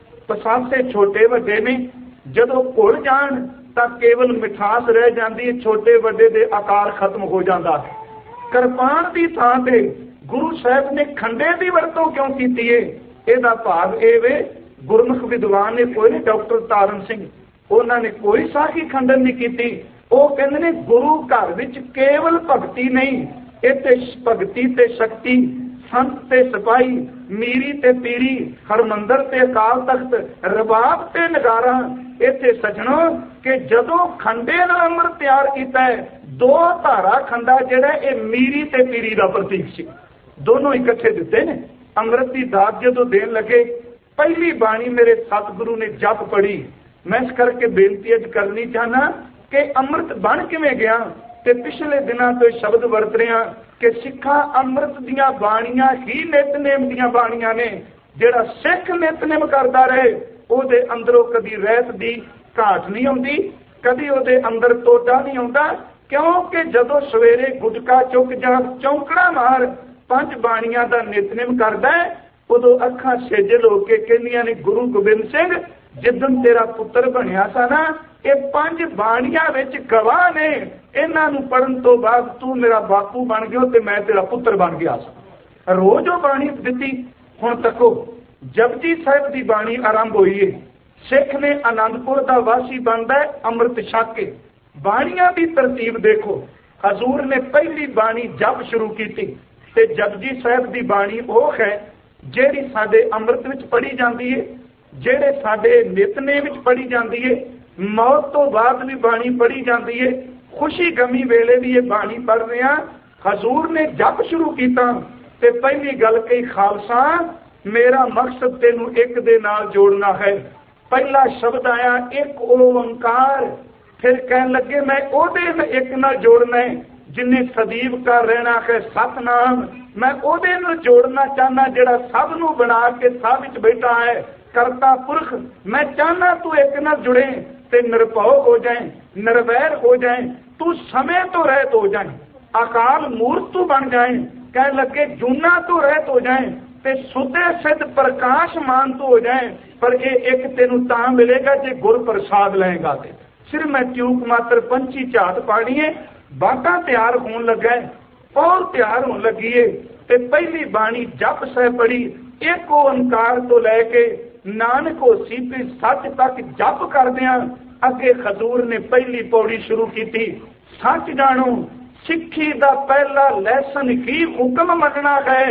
पसासे छोटे वड्डे ने जदों घुल जाण तां केवल मिठास रह जाती है, छोटे वड्डे दे आकार खत्म हो जाता है। किरपान की थां ते गुरु साहब ने खंडे की वरतों क्यों की है? इसका भाव ये वे, गुरमुख विद्वान ने कोई नहीं, डॉक्टर तारण सिंह उन्होंने कोई साखी खंडन नहीं की। वो कहते ने गुरु घर विच केवल भगती नहीं, इत्थे भगती ते शक्ति, संत ते सिपाही, मीरी ते पीरी, हरमंदर ते अकाल तख्त, रबाब ते नगारा। इत्थे सजणो कि जदों खंडे नाल अमृत तैयार कीता है, दो धारा खंडा जिहड़ा ये मीरी ते पीरी का प्रतीक सी, दोनों इकट्ठे दिते ने। अमृत की दात जदों देन लगे, पहली बाणी मेरे सतगुरु ने जप पढ़ी। मैं इस करके बेनती अज करनी चाहना कि अमृत बन किवें गया, ते पिछले दिनों तो शब्द वरत रहे कि सिखा अमृत दियां बाणियां ही नितनेम दियां बाणियां ने। जिहड़ा सिख नितनेम करता रहे ਉਹਦੇ अंदरों कभी रहत दी घाट नहीं आउंदी, कभी ਉਹਦੇ अंदर टोटा नहीं आउंदा, क्योंकि जदों सवेरे गुटका चुक जा चौंकड़ा मार पंज बाणियां दा नितनेम करदा है, उदों अखां सेजल हो के कहंदियां ने गुरु गोबिंद सिंह जिदन तेरा पुत्र बनिया सा ना, ये पंज बाणियां विच गवाह ने, इन्हां नूं पढ़न तो बाद तू मेरा बापू बन गया ते मैं तेरा पुत्र बन गया सा। रोज वो बाणी दिती। हुण तको जपजी साहिब की बाणी आरंभ हुई है, सिख ने आनंदपुर का वासी बनता है अमृत छक के। बाणियां की तरतीब देखो, हजूर ने पहली बाणी जप शुरू की ते जपजी साहिब की बाणी वो है जिहड़ी साडे अमृत विच पढ़ी जाती है, जिहड़े साडे नितनेम विच पढ़ी जाती है, मौत तो बाद भी बाणी पढ़ी जाती है, खुशी गमी वेले भी ये बाणी पढ़ रहे हैं। हजूर ने जप शुरू किया ते पहली गल कही, खालसा मेरा मकसद तेनू एक दे नाल जोड़ना है। पहला शब्द आया एक ओंकार, फिर कहन लगे मैं ओदे में एक नाल जोड़ना है जिन्हें सदीव का रहना है सतनाम। मैं ओदे नाल जोड़ना चाहना जिहड़ा सब नू बना के सब विच बैठा है, करता पुरख। मैं चाहना तू एक नाल जुड़े ते निरभव हो जाए, निर्वैर हो जाए, तू समय तो रहत हो जाए, अकाल मूर्त तू बन जाए। कहन लगे जूना तो रहत हो जाए ते सुधे सिद्ध प्रकाशमान तो हो जाए, पर ये एक तेनू तां मिलेगा जे गुर प्रसाद लेगा। ते सिर मैं ट्यूक मात्र पंछी झात पानी है, बाटा तैयार होने लगा है और तैयार होने लगी है। ते पहली बाणी जप सह पढ़ी, एक ओंकार तो लैके नानक होसी भी सच तक जप करदियां अगे हजूर ने पहली पौड़ी शुरू की थी। सच जानो सिक्खी दा पहला लैसन ही हुक्म मनना है,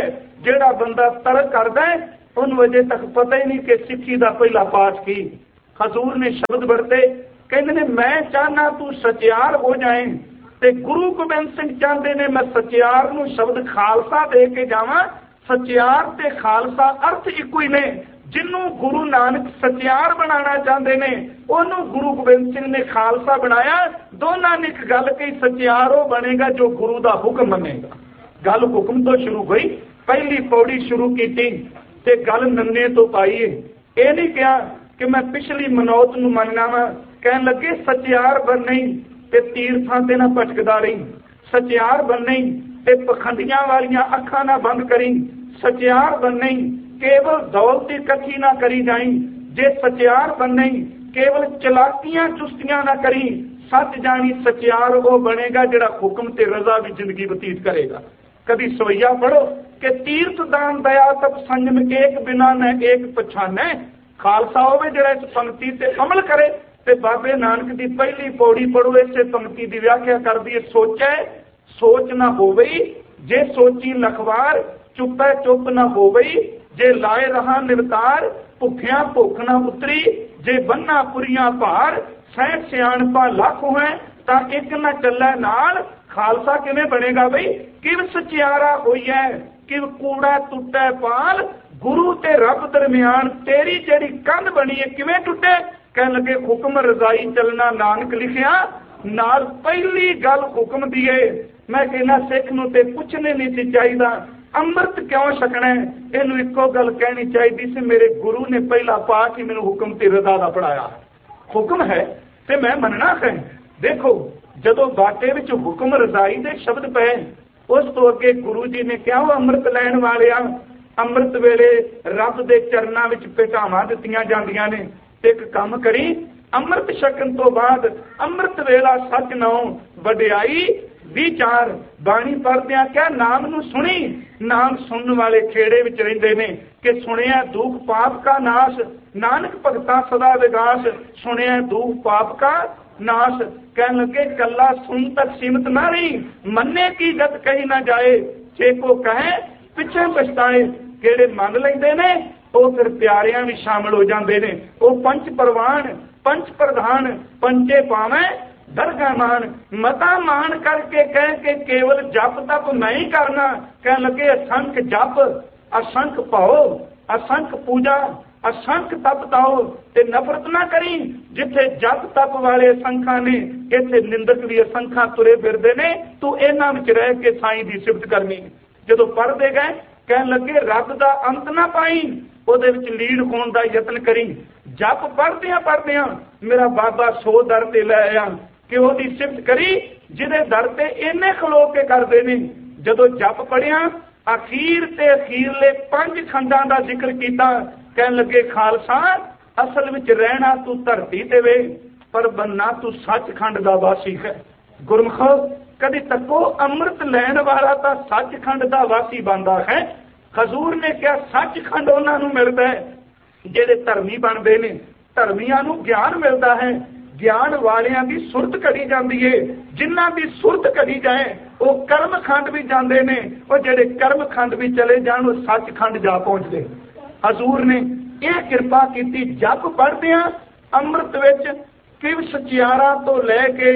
ਜਿਹੜਾ ਬੰਦਾ ਤਰਕ ਕਰਦਾ है ਉਹਨੂੰ ਅਜੇ तक पता ही नहीं कि सिक्खी का पहला पाठ की। हजूर ने शब्द वरते, कहते ने मैं चाहना तू सचियार हो जाए, ते गुरु गोबिंद सिंह चाहते ने मैं सचियार नूं शब्द खालसा दे के जावां। सचियार ते खालसा अर्थ इको ही ने। जिन्हों गुरु नानक सचियार बनाना चाहते ने उन्होंने गुरु गोबिंद सिंह ने खालसा बनाया। दोनों ने एक गल कही, सचियार वो बनेगा जो गुरु का हुक्म मनेगा। गल हुक्म तो शुरू हुई, पहली पौड़ी शुरू की ते गल नन्ने तो पाई है। यह नहीं कहा कि मैं पिछली मनौत नूं मनना वा, कह लगे सचियार बननी ते तीर्थां ते ना भटकदा रही, सचियार बननी ते पखंडियां वालियां अखां ना बंद करी, सचियार बननी केवल दौलत इकट्ठी ना करी जाई, जे सचियार बननी केवल चलाकियां चुस्तियां ना करी, सच जानी सचियार वो बनेगा जिहड़ा हुक्म ते रजा भी जिंदगी बतीत करेगा। कभी सवैया पढ़ो कि तीर्थ दान दया तप संयम एक बिना न एक पछाने। खालसा होवे जिहड़ा इस पंक्ति ते अमल करे ते बाबे नानक दी पहली पौड़ी पढ़ो, इसे पंक्ति दी व्याख्या कर दी, सोचे सोच ना होवई, जे सोची लखवार, चुपै चुप ना होवई, जे लाए रहा निरतार, भुखिया भुख ना उतरी, जे बन्ना पुरिया भार, सह सियाणपा लख है तां एक ना चलै नाल। खालसा किवें बनेगा बई, किव सचियारा होई है, किव कूड़ा टुटे पाल, गुरु ते रब दरमियान तेरी जेड़ी कंध बनी है किवें टुटे। कह लगे हुक्म रजाई चलना नानक लिखिया, नाल पहली गल हुक्म दी है। मैं कहना सिख नूं ते पुछने नहीं सी चाहिदा अमृत क्यों छकना है, इहनूं इक्को गल कहनी चाहिदी सी, मेरे गुरु ने पहला पाठ ही मैनूं हुक्म ते रजा दा पढ़ाया। हुक्म है ते मैं मनना है। देखो जदों बाटे विच हुक्म रजाई दे शब्द पे, उस तो अगे गुरु जी ने कहा अमृत लैण वालिया, अमृत वेले रब दे चरनां विच भेटावां दित्तियां जांदियां ने, ते इक काम करी अमृत छकन तो बाद अमृत वेला सच नौ वडियाई विचार बाणी पढ़दियां क्या नाम नूं सुनी। नाम सुनने वाले खेड़े विच रहिंदे ने कि सुनिया दुख पाप का नाश, नानक भगता सदा विगास, सुनिया दुख पाप का नाश। कह लगे कला सुन तक सीमित ना रही, मन्ने की गत कही ना जाए, जे को कहे पिछे पछताए। केड़े मन लेंदे ने वो फिर प्यारियां भी शामिल हो जाते ने। वो पंच परवान पंच प्रधान पंचे पावे दरगाह मान, मता मान करके कह के केवल जप तप नहीं करना। कह लगे असंख्य जप असंख्य भाओ असंख्य पूजा असंख्य तप ताओ ते नफरत ना करी। जिथे जप तप वाले असंख्या ने इत्थे निंदक भी असंख्या तुरे फिरदे ने, तू इन्हां विच रह के साईं दी सिफत करनी। जदों पढ़दे गए कह लगे रब दा अंत ना पाई, ਉਹਦੇ ਵਿੱਚ ਲੀड ਹੋਣ ਦਾ ਯਤਨ ਕਰੀ। ਜਪ ਪੜ੍ਹਦਿਆਂ ਪੜ੍ਹਦਿਆਂ ਮੇਰਾ ਬਾਬਾ ਸੋ ਦਰ ਤੇ ਲੈ ਆਇਆ ਕਿ ਉਹਦੀ ਸਿਫਤ ਕਰੀ ਜਿਹਦੇ ਦਰ ਤੇ ਇੰਨੇ ਖਲੋ ਕੇ ਕਰਦੇ ਨੇ। ਜਦੋਂ ਜਪ ਪੜ੍ਹਿਆ ਅਖੀਰ ਤੇ ਅਖੀਰਲੇ ਪੰਜ ਖੰਡਾਂ ਦਾ ਜ਼ਿਕਰ ਕੀਤਾ। ਕਹਿਣ ਲੱਗੇ ਖਾਲਸਾ ਅਸਲ ਵਿੱਚ ਰਹਿਣਾ ਤੂੰ ਧਰਤੀ ਤੇ ਵੇ, ਪਰ ਬੰਨਾ ਤੂੰ ਸੱਚਖੰਡ ਦਾ ਵਾਸੀ ਹੈ। ਗੁਰਮਖੋ ਕਦੀ ਤੱਕੋ ਅੰਮ੍ਰਿਤ ਲੈਣ ਵਾਲਾ ਤਾਂ ਸੱਚਖੰਡ ਦਾ ਵਾਸੀ ਬਣਦਾ ਹੈ। हजूर ने क्या सचखंड उन्होंने मिलता है जेडे धर्मी बनते हैं, धर्मियों को ज्ञान मिलता है, ज्ञान वालियां की सुरत घड़ी जाती है। जिन्हों की सुरत घड़ी जाए वो कर्म खंड भी जाते हैं, और जेडे कर्म खंड भी चले जान वो सचखंड जा पहुंचते। हजूर ने यह कृपा की जप पढ़दे अमृत विच किव सचियारा तो लैके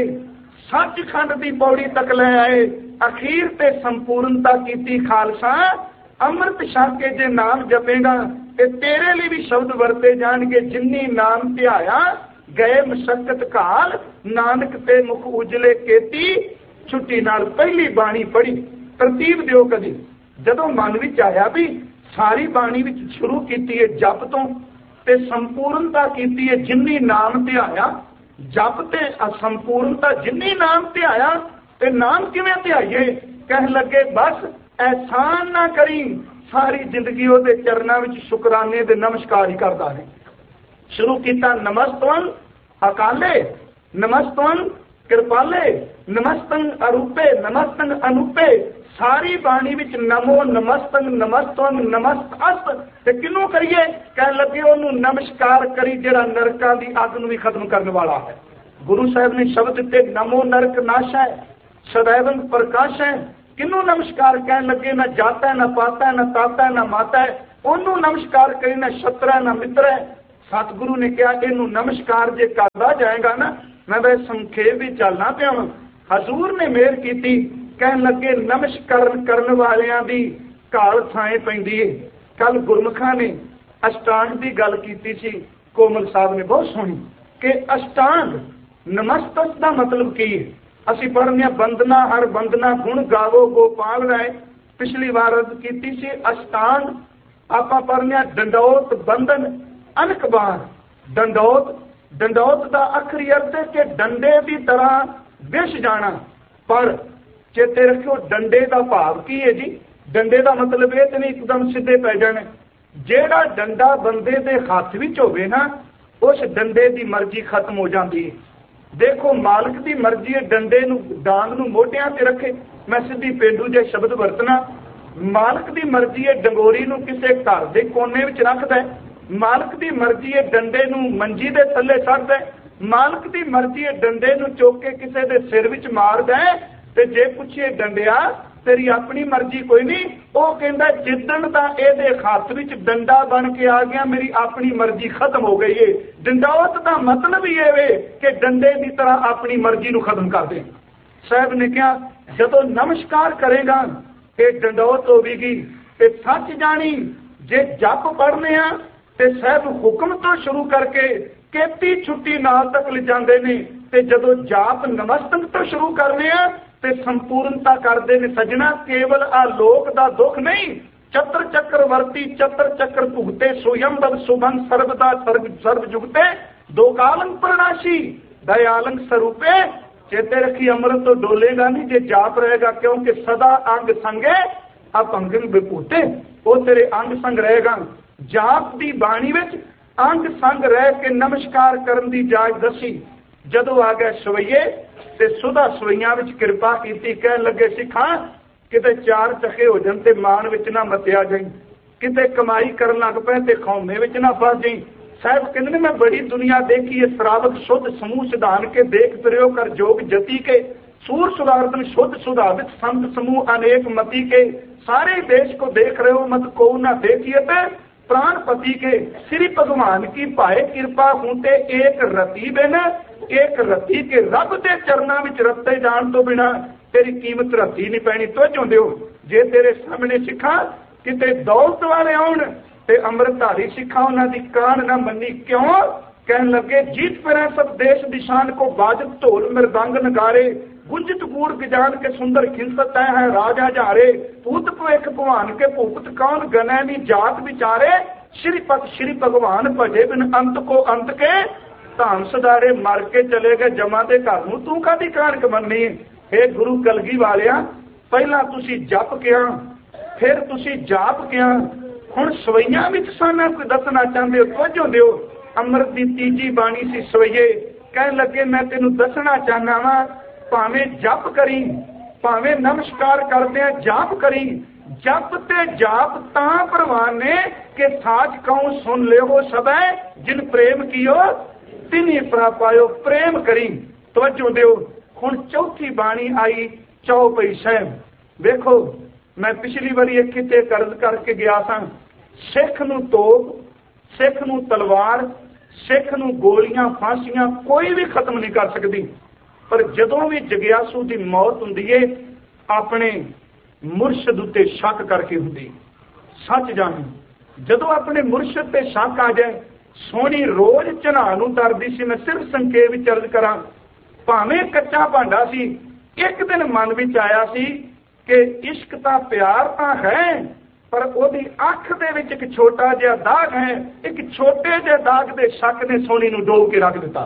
सचखंड की पौड़ी तक ले आए। अखीर ते संपूर्णता की खालसा अमृत छक के जे नाम जपेगा ते तेरे लिए भी शब्द वरते जाएंगे। जिन्नी नाम ध्याया गए मशक्कत काल, नानक ते मुख उजले केती छुट्टी नाल। पहली बाणी पढ़ी तरतीब दिओ कदी जदों मन विच आया भी सारी बाणी विच शुरू कीती है जप तो ते संपूर्णता कीती है जिन्नी नाम ध्याया। जप ते असंपूर्णता जिन्नी नाम ध्याया ते नाम किवें ध्याइए। कह लगे बस एहसान ना करी, सारी जिंदगी ਉਹਦੇ ਚਰਨਾਂ ਵਿੱਚ ਸ਼ੁਕਰਾਨੇ ਦੇ ਨਮਸਕਾਰ ਹੀ ਕਰਦਾ ਹੈ। ਸ਼ੁਰੂ ਕੀਤਾ ਨਮਸਤਵੰ ਅਕਾਲੇ, ਨਮਸਤਵੰ ਕਿਰਪਾਲੇ, ਨਮਸਤੰ ਅਰੂਪੇ, ਨਮਸਤੰ ਅਨੂਪੇ। ਸਾਰੀ ਬਾਣੀ ਵਿੱਚ ਨਮੋ ਨਮਸਤੰ ਨਮਸਤਵੰ ਨਮਸਤਸ ਤੇ ਕਿਹਨੂੰ ਕਰੀਏ। ਕਹਿਣ ਲੱਗੇ ਉਹਨੂੰ ਨਮਸਕਾਰ ਕਰੀ ਜਿਹੜਾ ਨਰਕਾਂ ਦੀ ਅੱਗ ਨੂੰ ਵੀ ਖਤਮ ਕਰਨ ਵਾਲਾ ਹੈ। ਗੁਰੂ ਸਾਹਿਬ ਨੇ ਸ਼ਬਦ ਦਿੱਤੇ ਨਮੋ ਨਰਕ ਨਾਸ਼ ਹੈ, सदैवन प्रकाश है, किनू नमस्कार कहन लगे? ना जाता है, ना पाता है, ना ताता है, ना माता है। ओनू नमस्कार करी, ना छत्र है, ना मित्र है। सतगुरु ने कहा इनू नमस्कार जे करदा जाएगा ना, मैं वह संखेप भी चलना पिया। हजूर ने मेहर की, कहन लगे नमस्कार करने वालियां दी घाल थाए पैंदी है। कल गुरमुखा ने अष्टांग की गल की सी, कोमल साहब ने बहुत सुनी कि अष्टांग नमस्तक का मतलब की है। असी पढ़ने बंदना हर बंदना गुण गावो गोपाल राय। पिछली बार अर्ज की सी अष्टांग आप पढ़ने डंडौत बंधन अनक बार। डंडौत डंडौत का आखिरी अर्थ है कि डंडे की तरह विछ जाना। पर चेते रखियो डंडे का भाव की है जी? डंडे का मतलब ये तो नहीं एकदम सीधे पै जाने। जेड़ा डंडा बंदे के हाथ विच होवे ना, उस डंडे की मर्जी खत्म हो जाती है। देखो मालिक की मर्जी है डंडे नू डांग नू मोढियां ते रखे। मैं सीधी पेंडू जे शब्द वरतना। मालिक की मर्जी है डंगोरी नू किसी घर के कोने विच रखदा है। मालिक की मर्जी है डंडे नू मंजी दे थल्ले छड्डदा है। मालिक की मर्जी है डंडे नू चुक के किसी के सिर विच मारदा है। ते जे पुछे डंडिया तेरी अपनी मर्जी कोई नहीं, वो कहता जिदन का ये हाथ विच डंडा बन के आ गया मेरी अपनी मर्जी खत्म हो गई है। डंडौत का मतलब ही है कि डंडे की तरह अपनी मर्जी नू खत्म कर दे। साहब ने कहा जदों नमस्कार करेगा ये डंडौत होगी। ते सच जानी जे जप पढ़ने आ ते साहब हुक्म तो शुरू करके केती छुट्टी नाल तक ले जाते ने। ते जदों जाप नमस्तक तो शुरू करने आ ते संपूर्णता करते हैं। सजना केवल आलोक का दुख नहीं, चतर चक्रवर्ती चतर चक्र भुगते स्वयं सुभन सर्वदा सर्व सर्व जुगते दो कालंग प्रणाशी दयालंग स्वरूपे। चेते रखी अमृत तो डोलेगा नहीं जे जाप रहेगा, क्योंकि सदा अंग संगे अपंग विभूते। वो तेरे अंग संग रहेगा। जाप की बाणी विच अंग संग रह के नमस्कार करन दी जाच दसी। जदों आ गए सवैये ते सुधा सवैया विच कृपा की, कह लगे सिखा किते चार चखे हो जान ते मान विच ना मतिया जाई, किते कमाई करन लग पे ते खौमे विच ना फस जाई। साहब कहते मैं बड़ी दुनिया देखी है, श्रावक शुद्ध समूह सिधान के देख प्रयो कर जोग जति के सूर सुधारदन शुद्ध सुधावित संत समूह अनेक मति के। सारे देश को देख रहे हो मत को ना देखिए ते प्राणपति के। श्री भगवान की पाए कृपा हूते एक रति बिन एक रति के रब के चरणा विच रते जान तो बिना तेरी कीमत रती नहीं पैनी। तो चाहते हो जे तेरे सामने सिखा किते दौलत वाले आउण ते अमृतधारी सिखा उन्होंने कान ना मनी। क्यों? कहन लगे जीत फिर सब देश दिशान को बाजत ढोल मृदंग नगारे गुंजत गूढ़ गजान के सुंदर खिंसत है राजा जारे भूत भविख भगवान के भूपत कौन गने नी जात विचारे श्रीपत श्री भगवान भजे बिन अंत को अंत के धाम सदारे मर के चले गए जमा दे घर नूं तू कादी कानक मन्नी। हे गुरु कलगी वालिया पहला तुसी जप किया फिर तुसी जाप किया, हुण सवैया विच साना कोई दसना चाहते हो तवज्जो दिओ। अमृत की तीजी बाणी सी सवैये कहन लगे मैं तेनू दसना चाहना वा भावें जप करी भावें नमस्कार करदे जाप करी। जप ते जाप तां प्रवान ने कि साच कहूं सुन ले हो सब जिन प्रेम कियो तिन्ही प्रापायो। प्रेम करी तवज्जो दिओ। हुण चौथी बाणी आई चौपई साहिब। देखो मैं पिछली बारी एक किते कर्ज करके गया था। सिख नूं तोप सिख नूं तलवार सिख नूं गोलियां फांसियां कोई भी खत्म नहीं कर सकती, पर जदों भी जगियासू की मौत हुंदी है अपने मुर्शद उत्ते शक करके हुंदी। सच जानी जदों अपने मुर्शद ते शक आ जाए सोनी रोज झना नूं तरदी सी। मैं सिर्फ संकेत विच अर्ज करां भावें कच्चा भांडा सी, एक दिन मन विच आया सी कि इश्क दा प्यार तां है पर ओदी अख दे विच एक छोटा जिहा दाग है। एक छोटे जिहे दाग दे शक ने सोनी नूं डोब के रख दिता।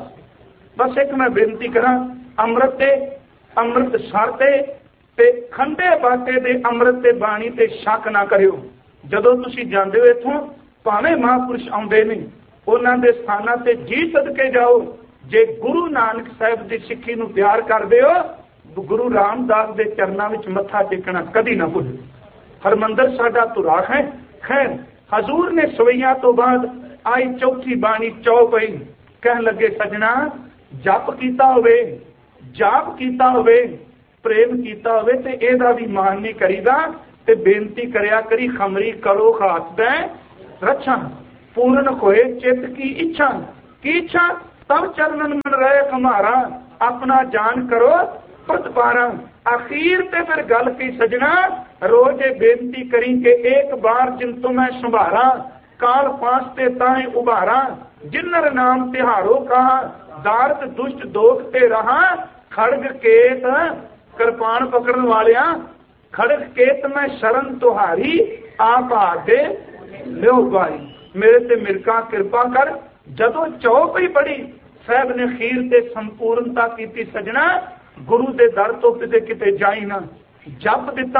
बस एक मैं बेनती करां अमृत ते अमृत सरते ते खंडे बाटे दे अमृत ते बाणी ते शक ना करियो। जदों तुसीं जांदे हो इत्थों भावें महापुरुष आउंदे ने उन्हां दे स्थानां ते जी सदके जाओ। जे गुरु नानक साहिब की सिੱਖੀ नूं प्यार करदे हो गुरु रामदास के चरणों में मत्था टेकना कदी ना भुल। हरमंदर साडा धुरा है। खैर हजूर ने सवैया तो बाद आई चौथी बाणी चौपई कह लगे सजना जप कीता होवे जाप कीता होवे प्रेम कीता होवे ते एदा भी मान नहीं करीदा ते बेनती करया करी खमरी करो खास दै रक्षा पूर्ण होए चित की इच्छा की इच्छा तब चरणन मन रहे हमारा अपना जान करो प्रतिपारा। आखिर ते फिर गल की सजना रोज बेनती करी के एक बार जिन तो मैं संभारा काल पास ते ताए उभारा जिन्नर नाम तिहारो कहा दारत दुष्ट दोख ते रहा खड़ग केत कृपाण पकड़न वालिया खड़ग केत में शरण तुहारी आप आके लो बाई मेरे ते मिरका कृपा कर। जदों चौप ही पड़ी साहब ने खीर ते संपूर्णता की सजना गुरु दे दर तो किते किते जाई ना जप दिता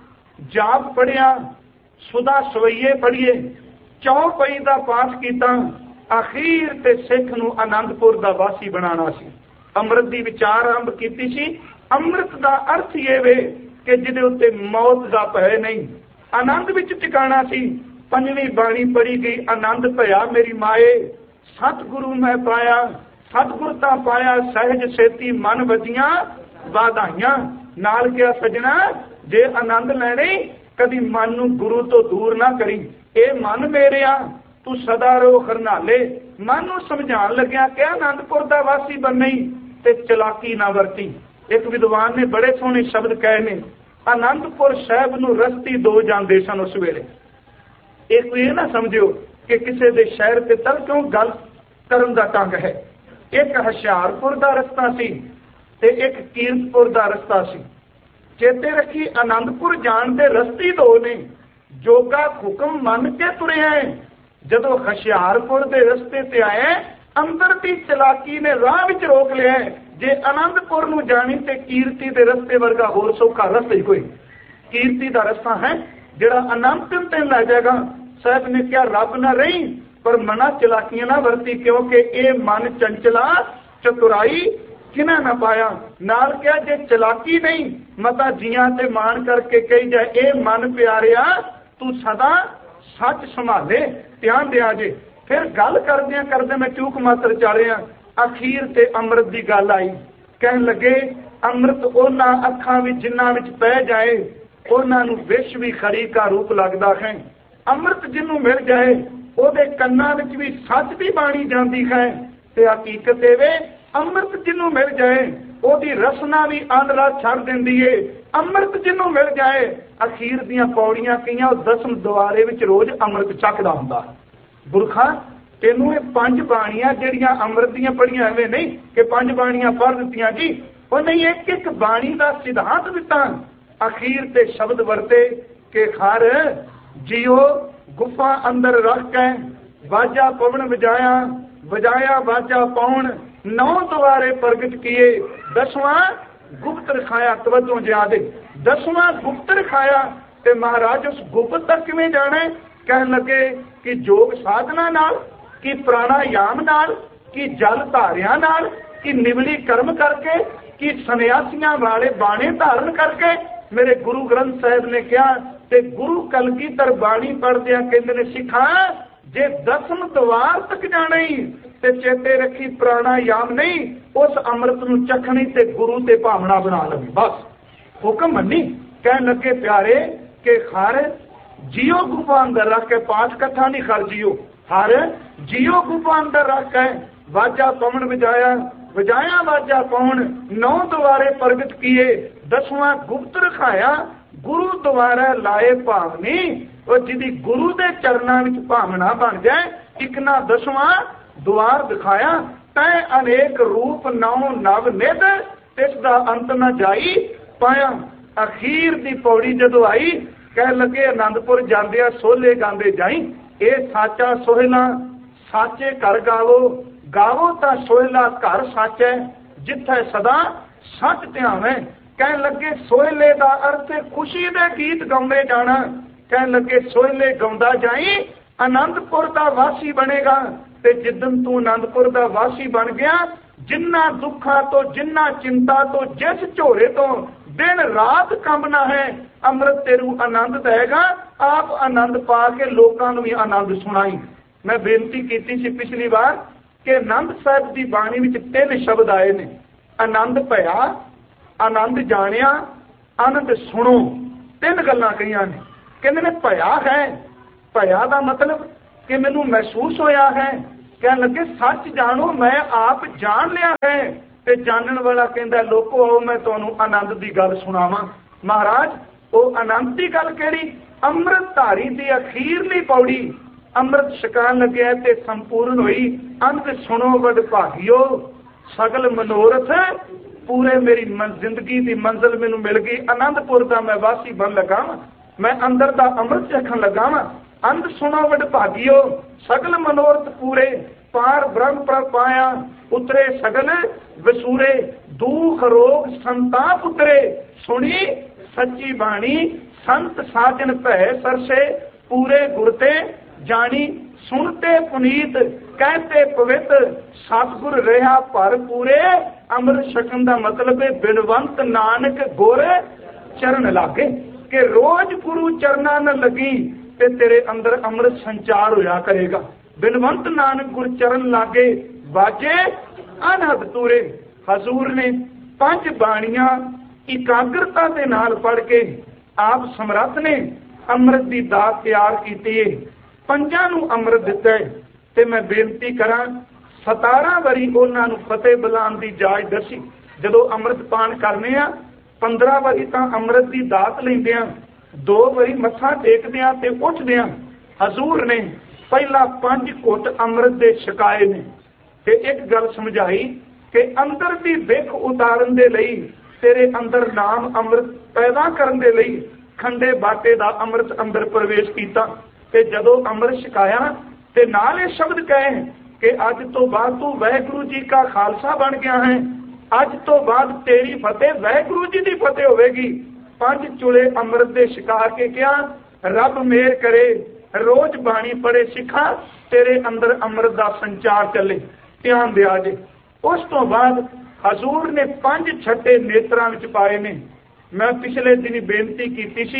जाप पढ़िया सुधा सवैये पढ़िए चौपई दा पाठ कीता आखिर ते सिख नूं आनंदपुर दा वासी बनाना सी। अमृत दी विचार आरंभ कीती सी। अमृत दा अर्थ ये वे कि जिहदे उत्ते मौत दा भय नहीं आनंद विच टिकाणा सी। पंजवीं बाणी पढ़ी गई आनंद भया मेरी माए सतगुरु मैं पाया सतगुरता पाया सहज सेती मन वजियां वाधाइयां नाल क्या सजना जे आनंद लैणे कदी मन नूं गुरु तो दूर ना करी। ए मन मेरिया तू सदा रो खरनाले मन नूं समझाण लग्या कि आनंदपुर दा वासी बननी ते चलाकी ना वरती। एक विद्वान ने बड़े सोहने शब्द कहे ने आनंदपुर साहिब नूं रस्ती दो जांदे सन उस वेले। एक ये ना समझियो कि किसी दे शहर ते तर क्यों गल करन दा ढंग है। एक हुशियारपुर दा रस्ता सी ते एक कीरतपुर दा रस्ता सी। चेते रखी आनंदपुर जाण दे रस्ते दो ने जोगा हुक्म मन के तुरे हैं। जदों हुशियारपुर दे रस्ते ते आए अंदर दी चलाकी ने राह विच रोक लिया। जे आनंदपुर नूं जाणी ते कीर्ति दे रस्ते वर्गा होर सौखा रस्ता ही कोई। कीर्ति दा रस्ता है जिहड़ा अनंत तेन लै जाएगा। साहब ने क्या रब ना रही पर मना चलाकियां ना वरती क्योंकि ये मन चंचला चतुराई किना ना पाया। नाल क्या जे चलाकी नहीं मता जियां ते मान करके कही जाए ए मन प्यारिया तू सदा सच संभाले ध्यान दिया जे। फिर गल करदे करदे मैं चूक मात्र चालिया अखीर ते अमृत की गल आई। कहन लगे अमृत उन्हां अखां विच जिन्हां विच पै जाए उन्हां नूं विष भी खरी का रूप लगदा है। अमृत जिन्हों मिल जाए ਉਹਦੇ ਕੰਨਾਂ ਵਿੱਚ ਵੀ ਸੱਚ ਦੀ ਬਾਣੀ ਜਾਂਦੀ ਹੈ ਤੇ ਹਕੀਕਤ ਇਹ ਵੇ ਅੰਮ੍ਰਿਤ ਜਿਹਨੂੰ ਮਿਲ ਜਾਏ ਉਹਦੀ ਰਸਨਾ ਵੀ ਆਂਦਰਾ ਛੱਡ ਦਿੰਦੀ ਏ। ਅੰਮ੍ਰਿਤ ਜਿਹਨੂੰ ਮਿਲ ਜਾਏ ਅਖੀਰ ਦੀਆਂ ਪੌੜੀਆਂ ਕਈਆਂ ਉਹ ਦਸਮ ਦੁਆਰੇ ਵਿੱਚ ਰੋਜ਼ ਅੰਮ੍ਰਿਤ ਚੱਕਦਾ ਹੁੰਦਾ। ਗੁਰਖਾ ਤੈਨੂੰ ਇਹ ਪੰਜ ਬਾਣੀਆਂ ਜਿਹੜੀਆਂ ਅੰਮ੍ਰਿਤ ਦੀਆਂ ਪੜੀਆਂ ਐਵੇਂ ਨਹੀਂ ਕਿ ਪੰਜ ਬਾਣੀਆਂ ਪੜ੍ਹ ਦਿੱਤੀਆਂ ਜੀ ਉਹ ਨਹੀਂ ਇੱਕ ਇੱਕ ਬਾਣੀ ਦਾ ਸਿਧਾਂਤ ਦਿੱਤਾ। ਅਖੀਰ ਤੇ ਸ਼ਬਦ ਵਰਤੇ ਕਿ ਖਰ जियो गुफा अंदर रख के बाजा पवन बजाया बजाया बाजा पाउन नौ द्वारे प्रगट किए दसवां गुप्त रखाया। तवज्जो ज्यादा दसवां गुप्त रखाया ते महाराज उस गुप्त तक किवें जाना है। कहन लगे कि योग साधना नाल कि प्राणायाम नाल कि जल धारियां नाल कि निवली कर्म करके कि सन्यासियां वाले बाणे धारण करके। मेरे गुरु ग्रंथ साहिब ने कहा ते गुरु कलगीधर बाणी पढ़दे कहंदे ने सिखा जे दसम द्वार तक जाना ही ते चेते रखी प्राणायाम नहीं उस अमृत नूं चखणी ते गुरु ते भावना बना लवी। बस हुक्म मनी। कहन लगे प्यारे के हर जियो गुफा अंदर रख के पाठ कथा नहीं कर जियो हर जियो गुफा अंदर रख के वाजा पवन बजाया बजाया वाजा पवन नौ द्वारे प्रगट किए दसवां गुप्त रखाया गुरु द्वारा लाए भावनी और जिदी गुरु दे चरणों विच भावना बन जाए एक ना दसवां द्वार दिखाया तै अनेक रूप नौ नव निध तिसदा अंत न जाई पाया। अखीर दी पौड़ी जदों आई कह लगे आनंदपुर जांदिया सोले गांदे जाई ए साचा सोहला साचे घर गावो गावो ता सोहला घर सच है जिथे सदा सच ध्यावे। कह लगे सोहले का अर्थ खुशी दे गीत गाउने जाना। कह लगे सोहले गाउंदा जाई आनंदपुर का वासी बनेगा ते जिदन तू आनंदपुर का वासी बन गया जिन्ना दुखा तो जिन्ना चिंता तो जिस झोरे तो दिन रात कंबना है अमृत तेरू आनंद देगा। आप आनंद पा के लोगों को भी आनंद सुनाई। मैं बेनती की सी पिछली बार कि आनंद साहिब की बाणी में तीन शब्द आए ने आनंद भया आनंद जानिया, आनंद सुनो। तीन गल्लां कहियां ने। कहंदे ने भया है, भया दा मतलब कि मैनू महसूस होया है। कहन लगे सच जानो, मैं आप जान लिया है। ते जानन वाला कहंदा लोको आओ मैं तुहानू आनंद दी गल सुणावां। महाराज वो आनंद दी गल किहड़ी? अमृत धारी दी अखीरली पौड़ी अमृत छकान लग्या ते संपूर्ण हुई। अंत सुनो वड भागियो, सगल मनोरथ पूरे। मेरी जिंदगी की मंजिल मैनू मिल गई। आनंदपुर का मैं वासी बन लगा, मैं अंदर का अमृत चखन लगा वा। अंत सुनो वड भागियो, सगल मनोरथ पूरे। पार ब्रह्म पर पाया, उतरे सगल वसूरे। दुख रोग संताप उतरे, सुनी सच्ची बाणी। संत साजन भय सरसे, पूरे गुरते जानी। सुनते पुनीत, कहते पवित्र, सतगुर रहा भर पूरे। अमृत छकन का मतलब है बिनवंत नानक गुर चरण लागे। कि रोज गुरु चरना न लगी ते तेरे अंदर अमृत संचार होया करेगा। बिनवंत नानक गुर चरण लागे, बाजे अनहद तूरे। हजूर ने पंज बाणियां इकाग्रता के नाल पढ़ के आप समर्थ ने अमृत की दात तैयार की है। पंजां नूं अमृत दिता है। ते मैं बेनती करा, सतारा वारी उन्हां नूं फतेह बुलाउण दी जाच दसी। जदों अमृत पान करने आ, पंद्रह वारी तां अमृत की दात लैंदे आ, दो वारी मत्था टेकदे आ ते उठदे आ। हजूर ने पहला पंज घुट अमृत दे छकाए ने ते एक गल समझाई कि अंदर की विख उतारन दे लई, तेरे अंदर नाम अमृत पैदा करन दे लई खंडे बाटे दा अमृत अंदर प्रवेश कीता। ते जदों अमृत छकाया ते नाल ये शब्द कहे कि अज तो बाद तू वाहिगुरू जी का खालसा बन गया है। अज तो बाद तेरी फतेह वाहिगुरू जी की फतेह होगी। पंज चुले अमृत दे छका के क्या, रब मेहर करे रोज बाणी पढ़े सिखा, तेरे अंदर अमृत का संचार चले। ध्यान दिया जे। उस तो बाद हजूर ने पंज छठे नेत्रां विच पाए ने। मैं पिछले दिन बेनती की सी,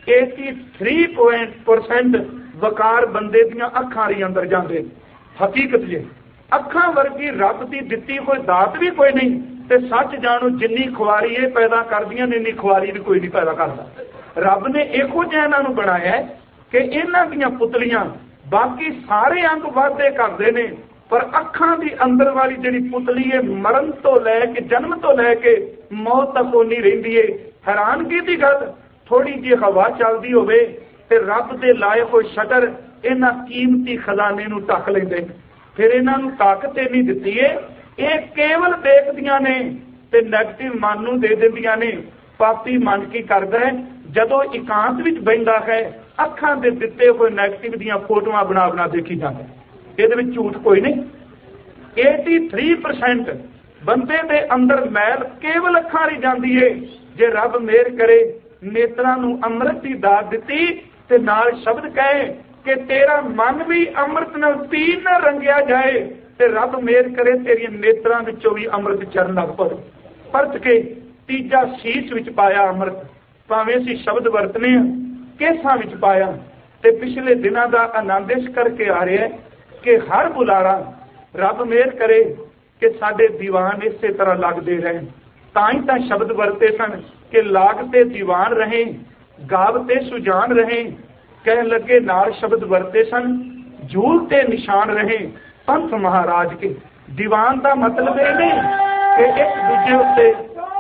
तिरासी परसेंट वकार बंदे दियां अखां दे अंदर जांदे। हकीकत जे अखां वर्गी रब दी दित्ती कोई दात भी कोई नहीं। ते सच जानो जिन्नी खुआरी ये पैदा करदियां ने, इन्नी खुआरी भी कोई नहीं पैदा करता। रब ने इहो जिहा इन्हां नूं बनाया है कि इन्हां दीयां पुतलियां बाकी सारे अंग वाधे करदे ने, पर अखां दी अंदर वाली जिहड़ी पुतली है मरण तो लैके जन्म तो लैके मौत तक ओनी रहिंदी है। हैरानगी दी गल, थोड़ी जी हवा चलदी होवे ते रब दे लाए होए शटर इन्हां कीमती खजाने नूं ढक लैंदे। फिर इन्हां नूं ताकत नहीं दित्ती है, ये केवल देखदियां ने ते नैगेटिव मन नूं दे दिंदियां ने। पापी मन की करदा है, जदों एकांत विच बहिंदा है अखां दे दित्ते होए नैगेटिव दीयां फोटोआं बना बना देखी जांदा है। ਇਹਦੇ ਵਿੱਚ ਝੂਠ ਕੋਈ ਨਹੀਂ। तिरासी परसेंट ਬੰਦੇ ਦੇ ਅੰਦਰ ਮੈਲ ਕੇਵਲ ਅੱਖਾਂ ਰਹੀ ਜਾਂਦੀ ਏ। ਜੇ ਰੱਬ ਮਿਹਰ ਕਰੇ ਨੇਤਰਾਂ ਨੂੰ ਅੰਮ੍ਰਿਤ ਦੀ ਦਾਤ ਦਿੱਤੀ ਤੇ ਨਾਲ ਸ਼ਬਦ ਕਹੇ ਕਿ ਤੇਰਾ ਮਨ ਵੀ ਅੰਮ੍ਰਿਤ ਨਾਲ ਪੀਣ ਨਾਲ ਰੰਗਿਆ ਜਾਏ ਤੇ ਰੱਬ ਮਿਹਰ ਕਰੇ ਤੇਰੀਆਂ ਨੇਤਰਾਂ ਵਿੱਚੋਂ ਵੀ ਅੰਮ੍ਰਿਤ ਚਰਨ ਲੱਗ ਪਵੇ। ਪਰਤ ਕੇ ਤੀਜਾ ਸੀਸ ਵਿੱਚ ਪਾਇਆ ਅੰਮ੍ਰਿਤ, ਭਾਵੇਂ ਅਸੀਂ ਸ਼ਬਦ ਵਰਤਨੇ ਆ, ਕੇਸਾਂ ਵਿੱਚ ਪਾਇਆ। ਤੇ ਪਿਛਲੇ ਦਿਨਾਂ ਦਾ ਆਨੰਦ ਇਸ ਕਰਕੇ ਆ ਰਿਹਾ कि हर बुलारा रब मेहर करे कि साडे दीवान इसे तरह लगते रहे। ताई तां शब्द वरते सन कि लागते दीवान रहे, गावते सुजान रहे। कह लगे नाल शब्द वरते सन, झूलते निशान रहे पंथ महाराज के। दीवान का मतलब ये नहीं कि एक दूजे उत्ते,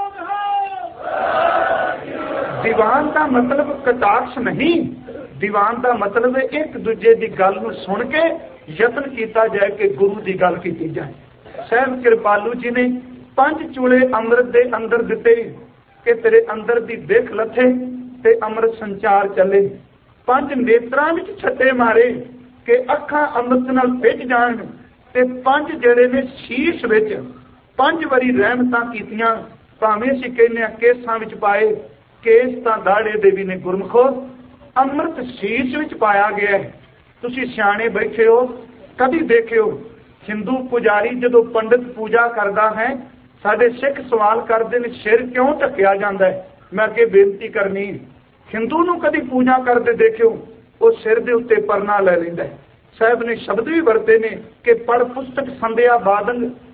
दीवान का मतलब कटाक्ष नहीं। दीवान का मतलब है एक दूजे की गल नूं सुन के यतन किया जाए कि गुरु की गल की जाए। सहब कृपालू जी ने पंज चूले अमृत के अंदर दिते कि तेरे अंदर की दिख लथे ते अमृत संचार चले। पंज नेत्रां विच छट्टे मारे कि अखां अमृत नाल भिज जाण ते पंज जिहड़े ने शीश विच पंज वारी रहमतां कीतियां। भावें असीं कहने आ केसां विच पाए, केस तां दाड़े दे भी ने गुरमुखो, अमृत शीश विच पाया गया है। तुसी सियाणे बैठे हो, कभी देखियो हिंदू पुजारी जदों पंडित पूजा करता है, साडे सिख सवाल करते हैं सिर क्यों ढकिया जाता है। मैं अगे बेनती करनी, हिंदू नूं कभी पूजा करते देखियो वो सिर दे उत्ते परना ले लैंदा है। साहब ने शब्द भी वरते ने कि पढ़ पुस्तक संध्या बादंग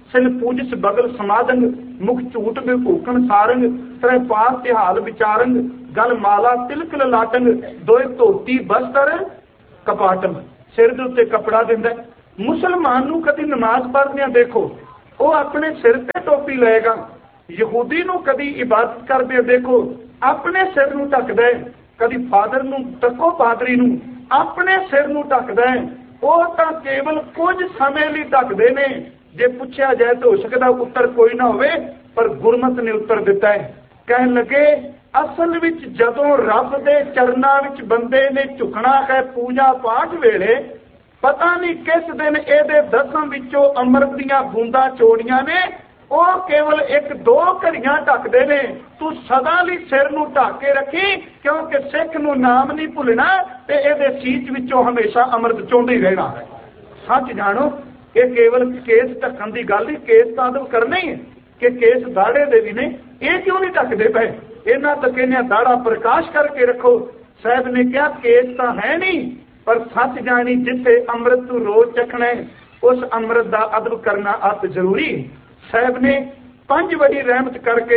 सिल पूजिस बगल समादंग, मुख झूठ विभूखण सारंग, त्रै पास तिहाल विचारंग, गल माला तिलक ललाटंग, दोए धोती बस्तर कपाटंग। सिर दे उत्ते कपड़ा दिंदा। मुसलमान नूं कदी नमाज पढ़दिआं देखो, वो अपने सिर ते टोपी लएगा। यहूदी नूं कदी इबादत करदे देखो, अपने सिर नूं ढकदा है। कदी फादर नूं तको पादरी नूं अपने सिर नूं ढकदा है। ਉਹ ਤਾਂ ਕੇਵਲ ਕੁਝ ਸਮੇਂ ਲਈ ਢੱਕਦੇ ਨੇ। ਜੇ ਪੁੱਛਿਆ ਜਾਏ ਤਾਂ ਹੋ ਸਕਦਾ ਉੱਤਰ ਕੋਈ ਨਾ ਹੋਵੇ, ਪਰ ਗੁਰਮਤ ਨੇ ਉੱਤਰ ਦਿੱਤਾ ਹੈ। ਕਹਿਣ ਲੱਗੇ ਅਸਲ ਵਿੱਚ ਜਦੋਂ ਰੱਬ ਦੇ ਚਰਨਾਂ ਵਿੱਚ ਬੰਦੇ ਨੇ ਝੁਕਣਾ ਹੈ ਪੂਜਾ ਪਾਠ ਵੇਲੇ, ਪਤਾ ਨਹੀਂ ਕਿਸ ਦਿਨ ਇਹਦੇ ਦਸਾਂ ਵਿੱਚੋਂ ਅੰਮ੍ਰਿਤ ਦੀਆਂ ਬੂੰਦਾਂ ਚੋੜੀਆਂ ਨੇ, ਉਹ ਕੇਵਲ ਇੱਕ ਦੋ ਘੜੀਆਂ ਢੱਕਦੇ ਨੇ। ਤੂੰ ਸਦਾ ਲਈ ਸਿਰ ਨੂੰ ਢੱਕ ਕੇ ਰੱਖੀ, ਕਿਉਂਕਿ ਸਿੱਖ ਨੂੰ ਨਾਮ ਨਹੀਂ ਭੁੱਲਣਾ ਤੇ ਇਹਦੇ ਸੀਚ ਵਿੱਚੋਂ ਹਮੇਸ਼ਾ ਅੰਮ੍ਰਿਤ ਚੋਂਦੇ ਹੀ ਰਹਿਣਾ ਹੈ। ਸੱਚ ਜਾਣੋ, ਇਹ ਕੇਵਲ ਕੇਸ ਢੱਕਣ ਦੀ ਗੱਲ ਨਹੀਂ, ਕੇਸ ਤਾਂ ਅਦਬ ਕਰਨਾ ਹੀ ਹੈ ਕਿ ਕੇਸ ਦਾੜੇ ਦੇ ਵੀ ਨੇ, ਇਹ ਕਿਉਂ ਨਹੀਂ ਢੱਕਦੇ ਪਏ? ਇਹਨਾਂ ਤਾਂ ਕਹਿੰਦੇ ਦਾੜਾ ਪ੍ਰਕਾਸ਼ ਕਰਕੇ ਰੱਖੋ। ਸਾਹਿਬ ਨੇ ਕਿਹਾ ਕੇਸ ਤਾਂ ਹੈ ਨਹੀਂ, ਪਰ ਸੱਚ ਜਾਣੀ ਜਿੱਥੇ ਅੰਮ੍ਰਿਤ ਤੂੰ ਰੋਜ਼ ਚੱਖਣਾ ਹੈ, ਉਸ ਅੰਮ੍ਰਿਤ ਦਾ ਅਦਬ ਕਰਨਾ ਅਤ ਜ਼ਰੂਰੀ ਹੈ। ਸਾਹਿਬ ਨੇ ਪੰਜ ਵਾਰੀ ਰਹਿਮਤ ਕਰਕੇ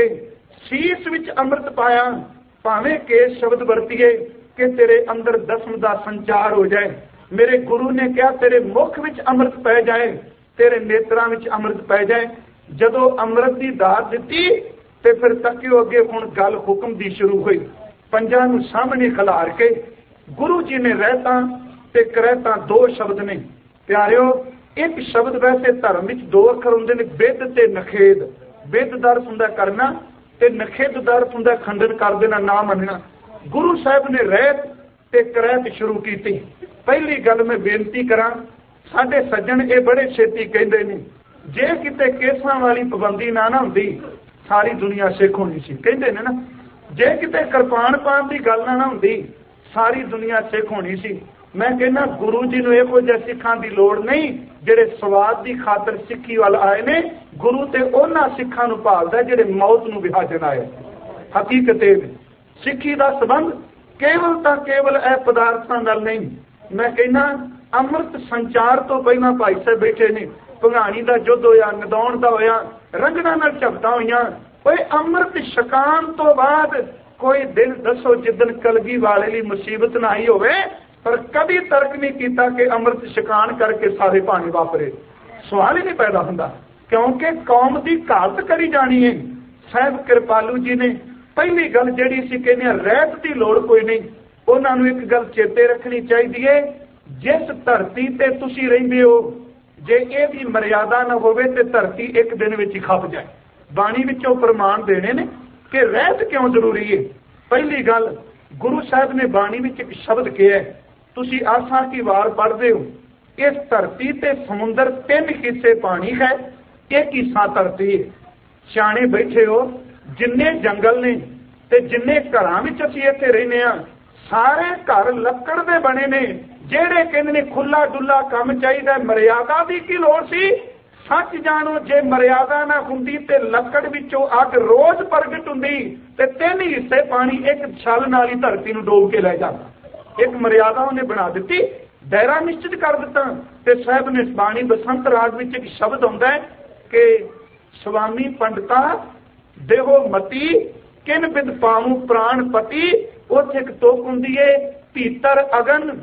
ਸੀਸ ਵਿੱਚ ਅੰਮ੍ਰਿਤ ਪਾਇਆ। ਭਾਵੇਂ ਕੇਸ ਸ਼ਬਦ ਵਰਤੀਏ ਕਿ ਤੇਰੇ ਅੰਦਰ ਦਸਮ ਦਾ ਸੰਚਾਰ ਹੋ ਜਾਏ। ਮੇਰੇ ਗੁਰੂ ਨੇ ਕਿਹਾ ਤੇਰੇ ਮੁਖ ਵਿੱਚ ਅੰਮ੍ਰਿਤ ਪੈ ਜਾਏ, ਤੇਰੇ ਨੇਤਰਾਂ ਵਿੱਚ ਅੰਮ੍ਰਿਤ ਪੈ ਜਾਏ। ਜਦੋਂ ਅੰਮ੍ਰਿਤ ਦੀ ਦਾਤ ਦਿੱਤੀ ਤੇ ਫਿਰ ਤੱਕਿਓ ਅੱਗੇ ਹੁਣ ਗੱਲ ਹੁਕਮ ਦੀ ਸ਼ੁਰੂ ਹੋਈ। ਪੰਜਾਂ ਨੂੰ ਸਾਹਮਣੇ ਖਿਲਾਰ ਕੇ ਗੁਰੂ ਜੀ ਨੇ ਰਹਿਤਾਂ ਤੇ ਕਰਹਿਤਾਂ ਦੋ ਸ਼ਬਦ ਨੇ ਪਿਆਰਿਓ। ਇੱਕ ਸ਼ਬਦ ਵੈਸੇ ਧਰਮ ਵਿੱਚ ਦੋ ਅੱਖਰ ਹੁੰਦੇ ਨੇ, ਬਿੱਧ ਤੇ ਨਖੇਦ। ਬਿੱਧ ਦਾ ਅਰਥ ਹੁੰਦਾ ਕਰਨਾ ਤੇ ਨਖੇਦ ਦਾ ਅਰਥ ਹੁੰਦਾ ਖੰਡਨ ਕਰ ਦੇਣਾ, ਨਾ ਮੰਨਣਾ। ਗੁਰੂ ਸਾਹਿਬ ਨੇ ਰਹਿਤ ਤੇ ਕਰਹਿਤ ਸ਼ੁਰੂ ਕੀਤੀ। ਪਹਿਲੀ ਗੱਲ ਮੈਂ ਬੇਨਤੀ ਕਰਾਂ, ਸਾਡੇ ਸੱਜਣ ਇਹ ਬੜੇ ਛੇਤੀ ਕਹਿੰਦੇ ਨੇ ਜੇ ਕਿਤੇ ਕੇਸਾਂ ਵਾਲੀ ਪਾਬੰਦੀ ਨਾ ਨਾ ਹੁੰਦੀ ਸਾਰੀ ਦੁਨੀਆ ਸਿੱਖ ਹੋਣੀ ਸੀ। ਕਹਿੰਦੇ ਨੇ ਨਾ, ਜੇ ਕਿਤੇ ਕਿਰਪਾਨ ਪਾਉਣ ਦੀ ਗੱਲ ਨਾ ਨਾ ਹੁੰਦੀ ਸਾਰੀ ਦੁਨੀਆ ਸਿੱਖ ਹੋਣੀ ਸੀ। ਮੈਂ ਕਹਿੰਦਾ ਗੁਰੂ ਜੀ ਨੂੰ ਇਹੋ ਜਿਹੇ ਸਿੱਖਾਂ ਦੀ ਲੋੜ ਨਹੀਂ ਜਿਹੜੇ ਸਵਾਦ ਦੀ ਖਾਤਰ ਸਿੱਖੀ ਵੱਲ ਆਏ ਨੇ। ਗੁਰੂ ਤੇ ਉਹਨਾਂ ਸਿੱਖਾਂ ਨੂੰ ਭਾਲਦਾ ਜਿਹੜੇ ਮੌਤ ਨੂੰ ਵਿਹਾਜਣ ਆਏ। ਹਕੀਕਤ ਇਹ ਸਿੱਖੀ ਦਾ ਸੰਬੰਧ ਕੇਵਲ ਤਾਂ ਕੇਵਲ ਇਹ ਪਦਾਰਥਾਂ ਨਾਲ ਨਹੀਂ। ਮੈਂ ਕਹਿੰਦਾ ਅੰਮ੍ਰਿਤ ਸੰਚਾਰ ਤੋਂ ਪਹਿਲਾਂ ਭਾਈ ਸਾਹਿਬ ਬੈਠੇ ਨੇ, ਭੰਗਾਣੀ ਦਾ ਯੁੱਧ ਹੋਇਆ, ਨਦੌਣ ਦਾ ਹੋਇਆ, ਰੰਗਣਾ ਨਾਲ ਝਪਟਾਂ ਹੋਈਆਂ। ਕੋਈ ਅੰਮ੍ਰਿਤ ਛਕਾਉਣ ਤੋਂ ਬਾਅਦ ਕੋਈ ਦਿਨ ਦੱਸੋ ਜਿੱਦਣ ਕਲਗੀ ਵਾਲੇ ਲਈ ਮੁਸੀਬਤ ਨਾ ਆਈ ਹੋਵੇ, ਪਰ ਕਦੀ ਤਰਕ ਨਹੀਂ ਕੀਤਾ ਕਿ ਅੰਮ੍ਰਿਤ ਛਕਾਣ ਕਰਕੇ ਸਾਰੇ ਭਾਣੇ ਵਾਪਰੇ। ਸਵਾਲ ਹੀ ਨਹੀਂ ਪੈਦਾ ਹੁੰਦਾ, ਕਿਉਂਕਿ ਕੌਮ ਦੀ ਘਾਤ ਕਰੀ ਜਾਣੀ ਹੈ। ਸਾਹਿਬ ਕਿਰਪਾਲੂ ਜੀ ਨੇ ਪਹਿਲੀ ਗੱਲ ਜਿਹੜੀ ਸੀ ਕਹਿੰਦੇ ਰਹਿਤ ਦੀ ਲੋੜ ਕੋਈ ਨਹੀਂ। ਉਹਨਾਂ ਨੂੰ ਇੱਕ ਗੱਲ ਚੇਤੇ ਰੱਖਣੀ ਚਾਹੀਦੀ ਹੈ, ਜਿਸ ਧਰਤੀ ਤੇ ਤੁਸੀਂ ਰਹਿੰਦੇ ਹੋ ਜੇ ਇਹਦੀ ਮਰਿਆਦਾ ਨਾ ਹੋਵੇ ਤੇ ਧਰਤੀ ਇੱਕ ਦਿਨ ਵਿੱਚ ਹੀ ਖੱਪ ਜਾਏ। ਬਾਣੀ ਵਿੱਚੋਂ ਪ੍ਰਮਾਣ ਦੇਣੇ ਨੇ ਕਿ ਰਹਿਤ ਕਿਉਂ ਜ਼ਰੂਰੀ ਹੈ। ਪਹਿਲੀ ਗੱਲ, ਗੁਰੂ ਸਾਹਿਬ ਨੇ ਬਾਣੀ ਵਿੱਚ ਇੱਕ ਸ਼ਬਦ ਕਿਹਾ, ਤੁਸੀਂ ਆਸਾ ਕੀ ਵਾਰ ਪੜ੍ਹਦੇ ਹੋ, ਇਸ ਧਰਤੀ ਤੇ ਸਮੁੰਦਰ ਤਿੰਨ ਹਿੱਸੇ ਪਾਣੀ ਹੈ, ਇੱਕ ਹਿੱਸਾ ਧਰਤੀ ਹੈ। ਸਿਆਣੇ ਬੈਠੇ ਹੋ, ਜਿੰਨੇ ਜੰਗਲ ਨੇ ਤੇ ਜਿੰਨੇ ਘਰਾਂ ਵਿੱਚ ਅਸੀਂ ਇੱਥੇ ਰਹਿੰਦੇ ਹਾਂ, ਸਾਰੇ ਘਰ ਲੱਕੜ ਦੇ ਬਣੇ ਨੇ। ਜਿਹੜੇ ਕਹਿੰਦੇ ਨੇ ਖੁੱਲਾ ਡੁੱਲਾ ਕੰਮ ਚਾਹੀਦਾ, ਮਰਿਆਦਾ ਦੀ ਕੀ ਲੋੜ ਸੀ? ਸੱਚ ਜਾਣੋ, ਜੇ ਮਰਿਆਦਾ ਨਾ ਹੁੰਦੀ ਤੇ ਲੱਕੜ ਵਿੱਚੋਂ ਅੱਗ ਰੋਜ਼ ਪ੍ਰਗਟ ਹੁੰਦੀ ਤੇ ਤਿੰਨ ਹਿੱਸੇ ਪਾਣੀ ਇੱਕ ਛਲ ਨਾਲ ਹੀ ਧਰਤੀ ਨੂੰ ਡੋਬ ਕੇ ਲੈ ਜਾਂਦਾ। ਇੱਕ ਮਰਿਆਦਾ ਉਹਨੇ ਬਣਾ ਦਿੱਤੀ, ਦਾਇਰਾ ਨਿਸ਼ਚਿਤ ਕਰ ਦਿੱਤਾ। ਤੇ ਸਾਹਿਬ ਨੇ ਬਾਣੀ ਬਸੰਤ ਰਾਗ ਵਿੱਚ ਇੱਕ ਸ਼ਬਦ ਆਉਂਦਾ ਹੈ ਕਿ ਸਵਾਮੀ ਪੰਡਤਾ ਦੇਹੋ ਮਤੀ ਕਿਨ ਬਿਦ ਪਾਉ ਪ੍ਰਾਣ ਪਤੀ। ਉੱਥੇ ਇੱਕ ਤੋਕ ਹੁੰਦੀ ਹੈ, ਭੀਤਰ ਅਗਨ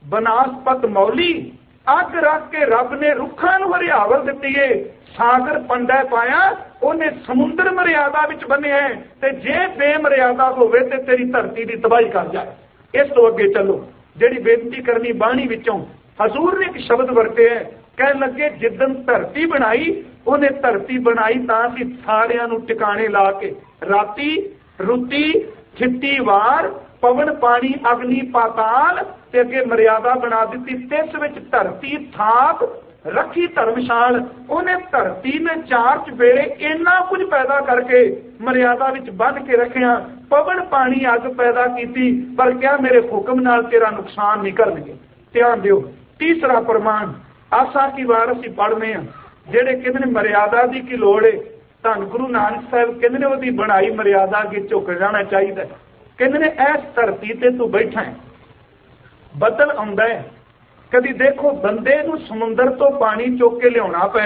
ਬਨਾਸਪਤ ਮੌਲੀ। ਅੱਗ ਰੱਖ ਕੇ ਰੱਬ ਨੇ ਰੁੱਖਾਂ ਨੂੰ ਹਰਿਆਵਲ ਦਿੱਤੀ ਏ। ਸਾਗਰ ਪੰਡਾ ਪਾਇਆ, ਉਹਨੇ ਸਮੁੰਦਰ ਮਰਿਆਦਾ ਵਿੱਚ ਬੰਨਿਆ। ਤੇ ਜੇ ਬੇਮਰਿਆਦਾ ਹੋਵੇ ਤੇ ਤੇਰੀ ਧਰਤੀ ਦੀ ਤਬਾਹੀ ਕਰ ਜਾਏ। ਇਸ ਤੋਂ ਅੱਗੇ ਚੱਲੋ, ਜਿਹੜੀ ਬੇਨਤੀ ਕਰਨੀ ਬਾਣੀ ਵਿੱਚੋਂ ਹਜ਼ੂਰ ਨੇ ਇੱਕ ਸ਼ਬਦ ਵਰਤਿਆ, ਕਹਿਣ ਲੱਗੇ ਜਿੱਦਣ ਧਰਤੀ ਬਣਾਈ, ਉਹਨੇ ਧਰਤੀ ਬਣਾਈ ਤਾਂ ਸੀ ਸਾਰਿਆਂ ਨੂੰ ਟਿਕਾਣੇ ਲਾ ਕੇ। ਰਾਤੀ ਰੁੱਤੀ ਛਿੱਟੀ ਵਾਰ ਪਵਨ ਪਾਣੀ ਅਗਨੀ ਪਾਤਾਲ ਤੇ ਅੱਗੇ ਮਰਿਆਦਾ ਬਣਾ ਦਿੱਤੀ। ਤਿਸ ਵਿੱਚ ਧਰਤੀ ਥਾਪ ਰੱਖੀ ਧਰਮਸ਼ਾਲ। ਉਹਨੇ ਧਰਤੀ ਨੇ ਚਾਰ ਚੁਫੇਰੇ ਇੰਨਾ ਕੁਝ ਪੈਦਾ ਕਰਕੇ ਮਰਿਆਦਾ ਵਿੱਚ ਬੰਨ੍ਹ ਕੇ ਰੱਖਿਆ। ਪਵਨ ਪਾਣੀ ਅੱਗ ਪੈਦਾ ਕੀਤੀ, ਪਰ ਕਿਹਾ ਮੇਰੇ ਹੁਕਮ ਨਾਲ ਤੇਰਾ ਨੁਕਸਾਨ ਨਹੀਂ ਕਰਨਗੇ। ਧਿਆਨ ਦਿਓ, ਤੀਸਰਾ ਪ੍ਰਮਾਣ ਆਸਾ ਕੀ ਵਾਰ ਅਸੀਂ ਪੜ੍ਹਨੇ ਆ, ਜਿਹੜੇ ਕਹਿੰਦੇ ਨੇ ਮਰਿਆਦਾ ਦੀ ਕੀ ਲੋੜ ਹੈ। ਧੰਨ ਗੁਰੂ ਨਾਨਕ ਸਾਹਿਬ ਕਹਿੰਦੇ ਨੇ ਉਹਦੀ ਬਣਾਈ ਮਰਿਆਦਾ ਅੱਗੇ ਝੁਕ ਜਾਣਾ ਚਾਹੀਦਾ। ਕਹਿੰਦੇ ਨੇ ਇਸ ਧਰਤੀ ਤੇ ਤੂੰ ਬੈਠਾ ਹੈ, ਬੱਦਲ ਆਉਂਦਾ ਹੈ, ਕਦੀ ਦੇਖੋ ਬੰਦੇ ਨੂੰ ਸਮੁੰਦਰ ਤੋਂ ਪਾਣੀ ਚੁੱਕ ਕੇ ਲਿਆਉਣਾ ਪਏ,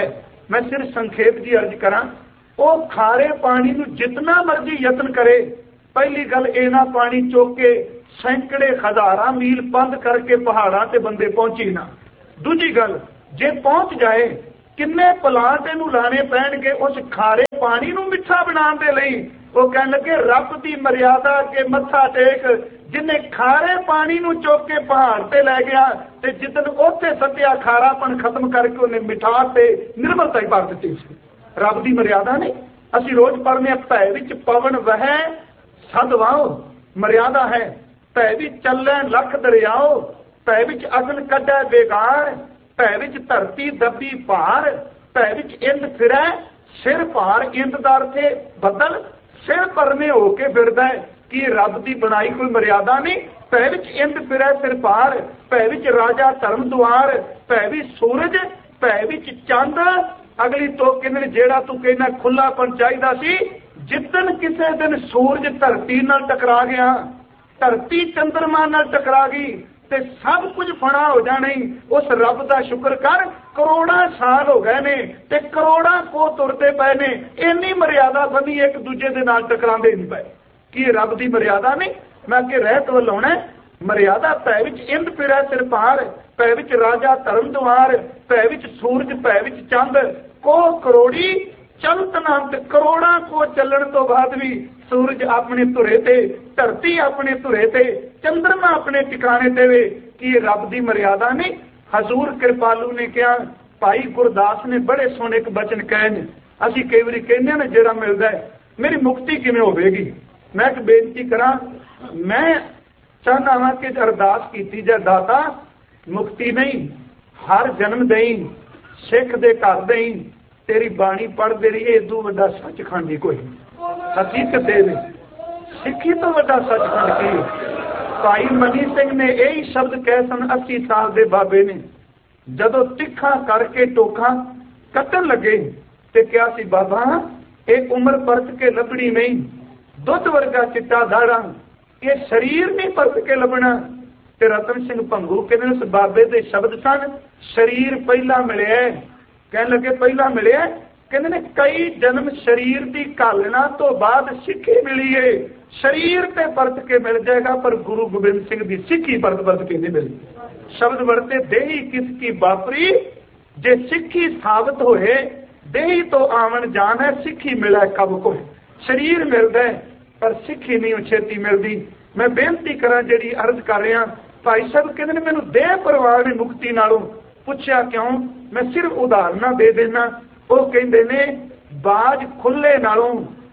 मैं सिर्फ संखेप जी अर्ज करा, वो खारे पानी नूं जितना मर्जी यत्न करे, पहली गल इना पानी चुक के सैकड़े हजारां मील बंद करके पहाड़ां ते बंदे पहुंची ना। दूजी गल, जे पहुंच जाए किन्ने प्लांट इनू लाने पैणगे उस खारे पानी नूं मिठा बनाने दे लई। वो कहण लगे रब दी मर्यादा के मत्था टेक, जिन्हें खारे पानी नूं चुक के पहाड़ ते लै गया ते जिदन उत्थे सत्या खारापन खत्म करके उन्हें मिठास ते निर्मलता ही भर दित्ती सी। रब दी मर्यादा नहीं। असीं रोज पढ़ने भै विच पवन वहै सद वाओ, मर्यादा है। भै विच चलै लख दरियाओ, भै विच अगन कढै बेगार, भै विच धरती दबी भार, भै विच इंद फिरै सिर भार। इंद दा अर्थ है बदल, सिर परने होके फिरदा है। कि रब दी बनाई कोई मर्यादा नहीं। भै विच इंद फिरै सिर भार, भै विच राजा धर्म दुआर, भै विच सूरज, भै विच चंद। अगली तो कहंदे जेड़ा तू कहना खुलापन चाहिदा सी, जिदन किसी दिन सूरज धरती नाल टकरा गया, धरती चंद्रमा नाल टकरा गई ते सब कुछ फना हो जाने। उस रब दा शुक्र कर, करोड़ा साल हो गए ने ते करोड़ा को तुरते पे ने, इन्नी मर्यादा बनी एक दूजे दे नाल टकरांदे नहीं पे। कि रब दी मर्यादा नहीं। मैं अगे रहत वल आउणा। मर्यादा भै विच इंद फिरै सिर भार, भै विच राजा धर्म दुआर, भै विच सूरज, भै विच चंद। को करोड़ी चलत नाम ते करोड़ा को चलण तो बाद भी सूरज अपने धुरे ते, धरती अपने धुरे ते, चंद्रमा अपने टिकाने ते वे। कि रब दी मर्यादा नहीं। हजूर कृपालू ने कहा, भाई गुरदास ने बड़े सोहने एक बचन कहे ने। असीं कई वारी कहने ना जेड़ा मिलदा है मेरी मुक्ति किवें होवेगी। मैं एक बेनती करा, मैं चाहना वा कि अरदास कीती जाए, दाता मुक्ति नहीं हर जन्म देई, सिख दे घर देई, तेरी बाणी पढ़दे रहिए, इदू वड्डा सचखंड ही कोई हकीकत दे दे। सिक्खी तो वड्डा सचखंड की। भाई मनी सिंह ने यही शब्द कहे सन अस्सी साल के बाबे ने, जदों तिखा करके टोखा कट्टन लगे ते क्या सी बाबा एक उम्र परत के लभड़ी नहीं, दुध वर्गा चिट्टा दाड़ा, ये शरीर नहीं परत के लभना। ते रतन सिंह भंगू कहते उस बाबे के शब्द सन, शरीर पहला मिले। कह लगे पहला मिले, कहते ने कई जन्म शरीर की घालना तो बाद सिक्खी मिली है। शरीर ते परत के मिल जाएगा, पर गुरु गोबिंद सिंह की सिक्खी परत परत के नहीं मिली। शब्द वरते देही किसकी बापरी, जे सिक्खी साबित होए, देही तो आवन जान है, सिक्खी मिला कब को। शरीर मिलता है पर सिक्खी नहीं छेती मिलती। मैं बेनती करा जी अर्ज कर रहा, भाई साहब कहते ने मैनू देह परवाह ने मुक्ति नालों। पूछया क्यों? मैं सिर्फ उदाहरण दे देना। वो कहते ने बाज खुले नालों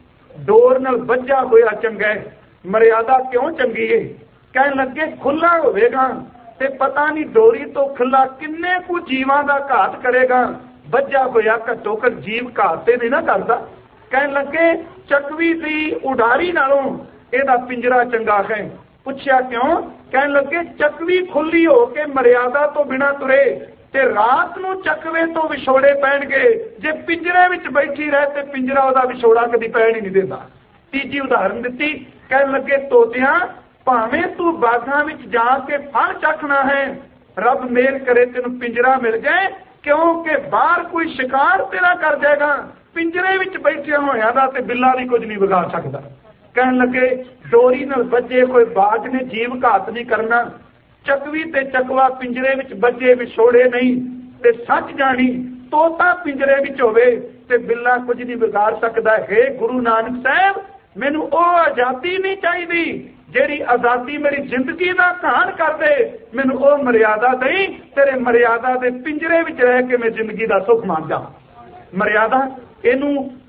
डोर नाल बज्जा होया चंगा है। मर्यादा क्यों चंगी है? कहन लगे खुला होवेगा ते पता नहीं डोरी तो खुला किन्ने कु जीवां दा घात करेगा। बज्जा होया घट्टो घट जीव घात ते नहीं ना करदा। कहन लगे चकवी दी उडारी नालों एदा पिंजरा चंगा है। पूछया क्यों? कहन लगे चकवी खुली हो के मर्यादा तो बिना तुरे ते रात नूं चकवे तो विछोड़े पैणगे। जे पिंजरे विच बैठी रहे ते पिंजरा ओदा विछोड़ा कदी पैण ही नहीं देता। तीजी उदाहरण दिती, कहन लगे तोतियां भावें तू बागां विच जाके फल चखना है, रब मेल करे तेनू पिंजरा मिल जाए, क्योंकि बाहर कोई शिकार तेरा कर जाएगा। पिंजरे विच बैठे होया दा ते बिल्ला भी कुछ नहीं बिगाड़ सकता। कहन लगे डोरी नाल बजे कोई बाज ने जीव घात नहीं करना। चकवी ते चकवा पिंजरे विच बजे विछोड़े नहीं ते सच जानी तोता पिंजरे विच होवे ते बिल्ला कुछ नहीं बिगाड़ सकता। है गुरु नानक साहब मैनू ओ आजादी नहीं चाहिए जेड़ी आजादी मेरी जिंदगी का घाण कर दे। मैनू ओ मर्यादा दई, तेरे मर्यादा दे पिंजरे विच रह के मैं जिंदगी का सुख मान जा। मर्यादा इनू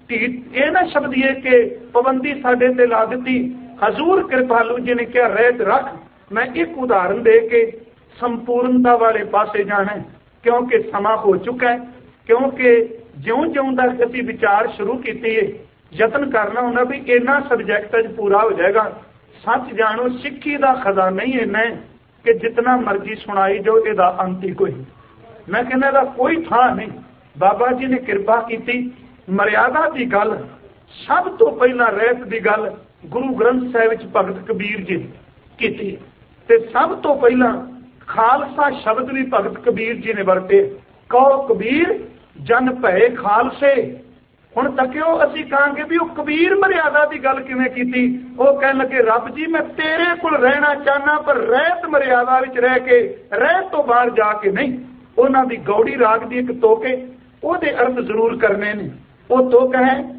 ये ना शब्द ये कि पाबंदी साडे ते ला दी। हजूर कृपालू जी ने क्या रहत रख। मैं एक उदाहरण दे के संपूर्णता वाले पासे जाना है, क्योंकि समा हो चुका है। क्योंकि ज्यों ज्यों तक असी विचार शुरू किए यत्न करना होना भी इन्ना सबजैक्ट अज पूरा हो जाएगा। सच जानो सिक्खी का खजाना ही इन्ना है कि जितना मर्जी सुनाई जाओ इसका अंत ही कोई। मैं कहना इसका कोई थां नहीं। बाबा जी ने कृपा की। मर्यादा की गल सब तो पहला रहत की गल गुरु ग्रंथ साहिब विच भगत कबीर जी की ते सब तो पहला खालसा शब्द भी भगत कबीर जी ने वरते। कहो कबीर ਜਨ ਭਏ ਖਾਲਸੇ। ਹੁਣ ਤੱਕਿਓ ਅਸੀਂ ਕਹਾਂਗੇ ਵੀ ਉਹ ਕਬੀਰ ਮਰਿਆਦਾ ਦੀ ਗੱਲ ਕਿਵੇਂ ਕੀਤੀ। ਉਹ ਕਹਿਣ ਲੱਗੇ ਰੱਬ ਜੀ ਮੈਂ ਤੇਰੇ ਕੋਲ ਰਹਿਣਾ ਚਾਹਨਾ, ਪਰ ਰਹਿਤ ਮਰਿਆਦਾ ਵਿੱਚ ਰਹਿ ਕੇ, ਰਹਿਤ ਤੋਂ ਬਾਹਰ ਜਾ ਕੇ ਨਹੀਂ। ਉਹਨਾਂ ਦੀ ਗੌੜੀ ਰਾਗ ਦੀ ਇੱਕ ਤੋਕੇ ਉਹਦੇ ਅਰਥ ਜ਼ਰੂਰ ਕਰਨੇ ਨੇ। ਉਹ ਤੋਕ ਹੈ